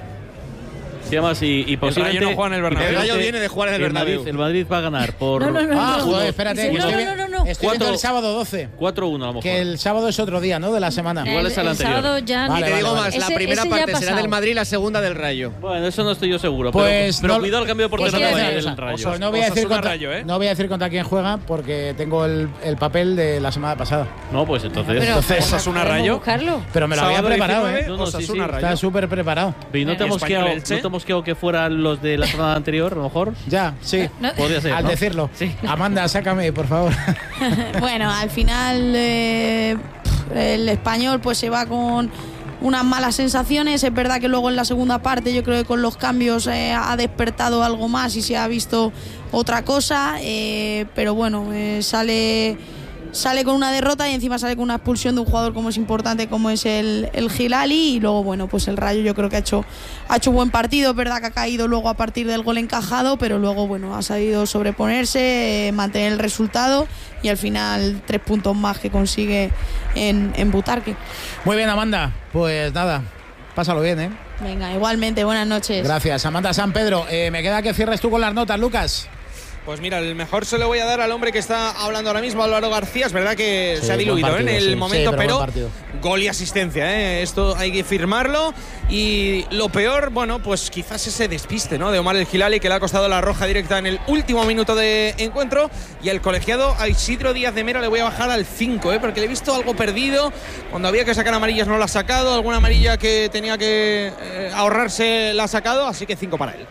Se llama así y posiblemente Rayo no juega en el Bernabéu. El Rayo viene de jugar en el Bernabéu. Madrid, el Madrid va a ganar por No, no, no, Ah, no. joder, espérate. que No, estoy, no, no, no, no. estoy viendo Cuatro- el sábado doce. cuatro uno a lo mejor. Que el sábado es otro día, ¿no? De la semana. Igual el, es el el anterior. sábado ya. Vale, Y te vale, digo vale. más, la Ese- primera ese ya ha parte será pasado. del Madrid y la segunda del Rayo. Bueno, eso no estoy yo seguro. Pues pero pero no- cuidado el cambio de Pues portería no, del voy a decir- Rayo. pues no voy a decir Osasuna contra, Rayo, ¿eh? no voy a decir contra quién juega porque tengo el, el papel de la semana pasada. No, pues entonces. Pero Entonces, podemos- Osasuna podemos Rayo. buscarlo. Pero me lo había Sábado preparado, diecinueve, ¿eh? No, no, sí, Osasuna sí. Rayo. Está súper preparado. ¿Y no te, hemos Español, quedado, Elche. no te hemos quedado que fueran los de la semana anterior, a lo mejor? Ya, sí. No. Podría ser. Al ¿no? decirlo. Sí. Amanda, sácame, por favor. Bueno, al final eh, el Español pues se va con unas malas sensaciones. Es verdad que luego en la segunda parte yo creo que con los cambios eh, ha despertado algo más y se ha visto otra cosa, eh, pero bueno, eh, sale sale con una derrota y encima sale con una expulsión de un jugador como es importante como es el, el Gilali. Y luego bueno, pues el Rayo yo creo que ha hecho ha hecho buen partido. Es verdad que ha caído luego a partir del gol encajado, pero luego bueno, ha sabido sobreponerse, eh, mantener el resultado y al final tres puntos más que consigue en, en Butarque. Muy bien, Amanda. Pues nada, pásalo bien, ¿eh? Venga, igualmente, buenas noches. Gracias, Amanda San Pedro. Eh, me queda que cierres tú con las notas, Lucas. Pues mira, el mejor se lo voy a dar al hombre que está hablando ahora mismo, Álvaro García. Es verdad que Sí, se ha buen diluido, ¿eh? partido, en el sí. momento, Sí, pero pero, buen partido. gol y asistencia, ¿eh? Esto hay que firmarlo. Y lo peor, bueno, pues quizás ese despiste, ¿no? De Omar El Gilali, que le ha costado la roja directa en el último minuto de encuentro. Y al colegiado a Isidro Díaz de Mera le voy a bajar al cinco, ¿eh? Porque le he visto algo perdido. Cuando había que sacar amarillas no la ha sacado. Alguna amarilla que tenía que eh, ahorrarse la ha sacado. Así que cinco para él.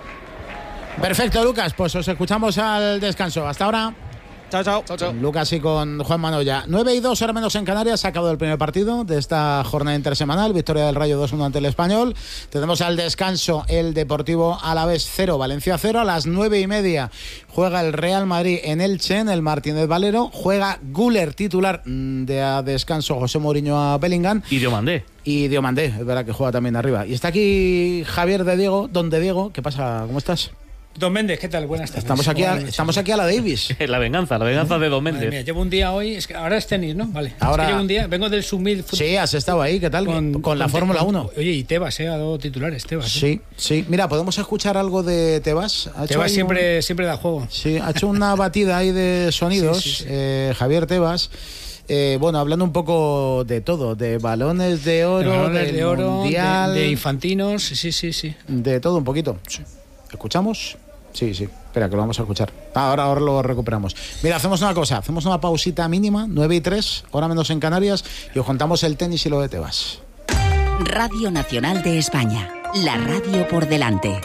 Perfecto, Lucas. Pues os escuchamos al descanso. Hasta ahora. Chao, chao. Chao, chao. Lucas y con Juan Manoya. nueve y dos, ahora menos en Canarias. Se ha acabado el primer partido de esta jornada intersemanal. Victoria del Rayo dos uno ante el Español. Tenemos al descanso el Deportivo Alavés cero, Valencia cero. A las nueve y media juega el Real Madrid en Elche, en el Martínez Valero. Juega Güler, titular mm, de a descanso José Mourinho a Bellingham. Y Diomandé. Y Diomandé, es verdad que juega también arriba. Y está aquí Javier de Diego, don de Diego. ¿Qué pasa? ¿Cómo estás? Don Méndez, ¿qué tal? Buenas tardes. Estamos aquí, a, Buenas noches. estamos aquí a la Davis. La venganza, la venganza de Don Madre mía, Méndez. llevo un día hoy, es que ahora es tenis, ¿no? Vale. Ahora- Es que llevo un día, vengo del Summit Fut- Sí, has estado ahí, ¿qué tal? Con, la Fórmula con- uno. Oye, y Tebas, ¿eh? Ha dado titulares, Tebas. ¿eh? Sí, sí. Mira, ¿podemos escuchar algo de Tebas? ¿Ha hecho Tebas ahí siempre, un- siempre da juego. Sí, ha hecho una batida ahí de sonidos, Sí, sí, sí. eh, Javier Tebas. Eh, bueno, hablando un poco de todo, de balones de oro, De balones del de oro, mundial, de, de infantinos, sí, sí, sí. de todo un poquito. ¿Escuchamos? Sí, sí. Espera, que lo vamos a escuchar. Ah, ahora, ahora lo recuperamos. Mira, hacemos una cosa. Hacemos una pausita mínima, nueve y tres, hora menos en Canarias, y os contamos el tenis y lo de Tebas. Radio Nacional de España. La radio por delante.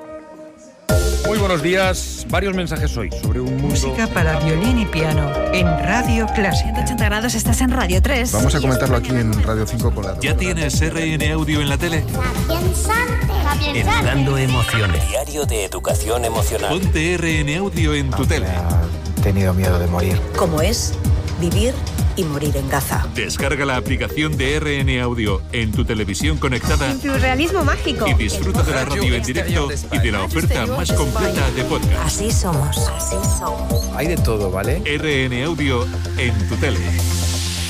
Muy buenos días. Varios mensajes hoy sobre un mundo... Música para violín y piano en Radio Clásica. ciento ochenta grados, estás en Radio tres. Vamos a comentarlo aquí en Radio cinco con la... ¿Ya tienes R N Audio en la tele? Educando emociones. Diario de Educación Emocional. Ponte R N Audio en tu tele. He tenido miedo de morir. Como es vivir y morir en Gaza. Descarga la aplicación de R N Audio en tu televisión conectada Surrealismo mágico. y disfruta de la radio en directo y de la oferta más completa de podcast. Así somos. Así somos. Hay de todo, ¿vale? R N Audio en tu tele.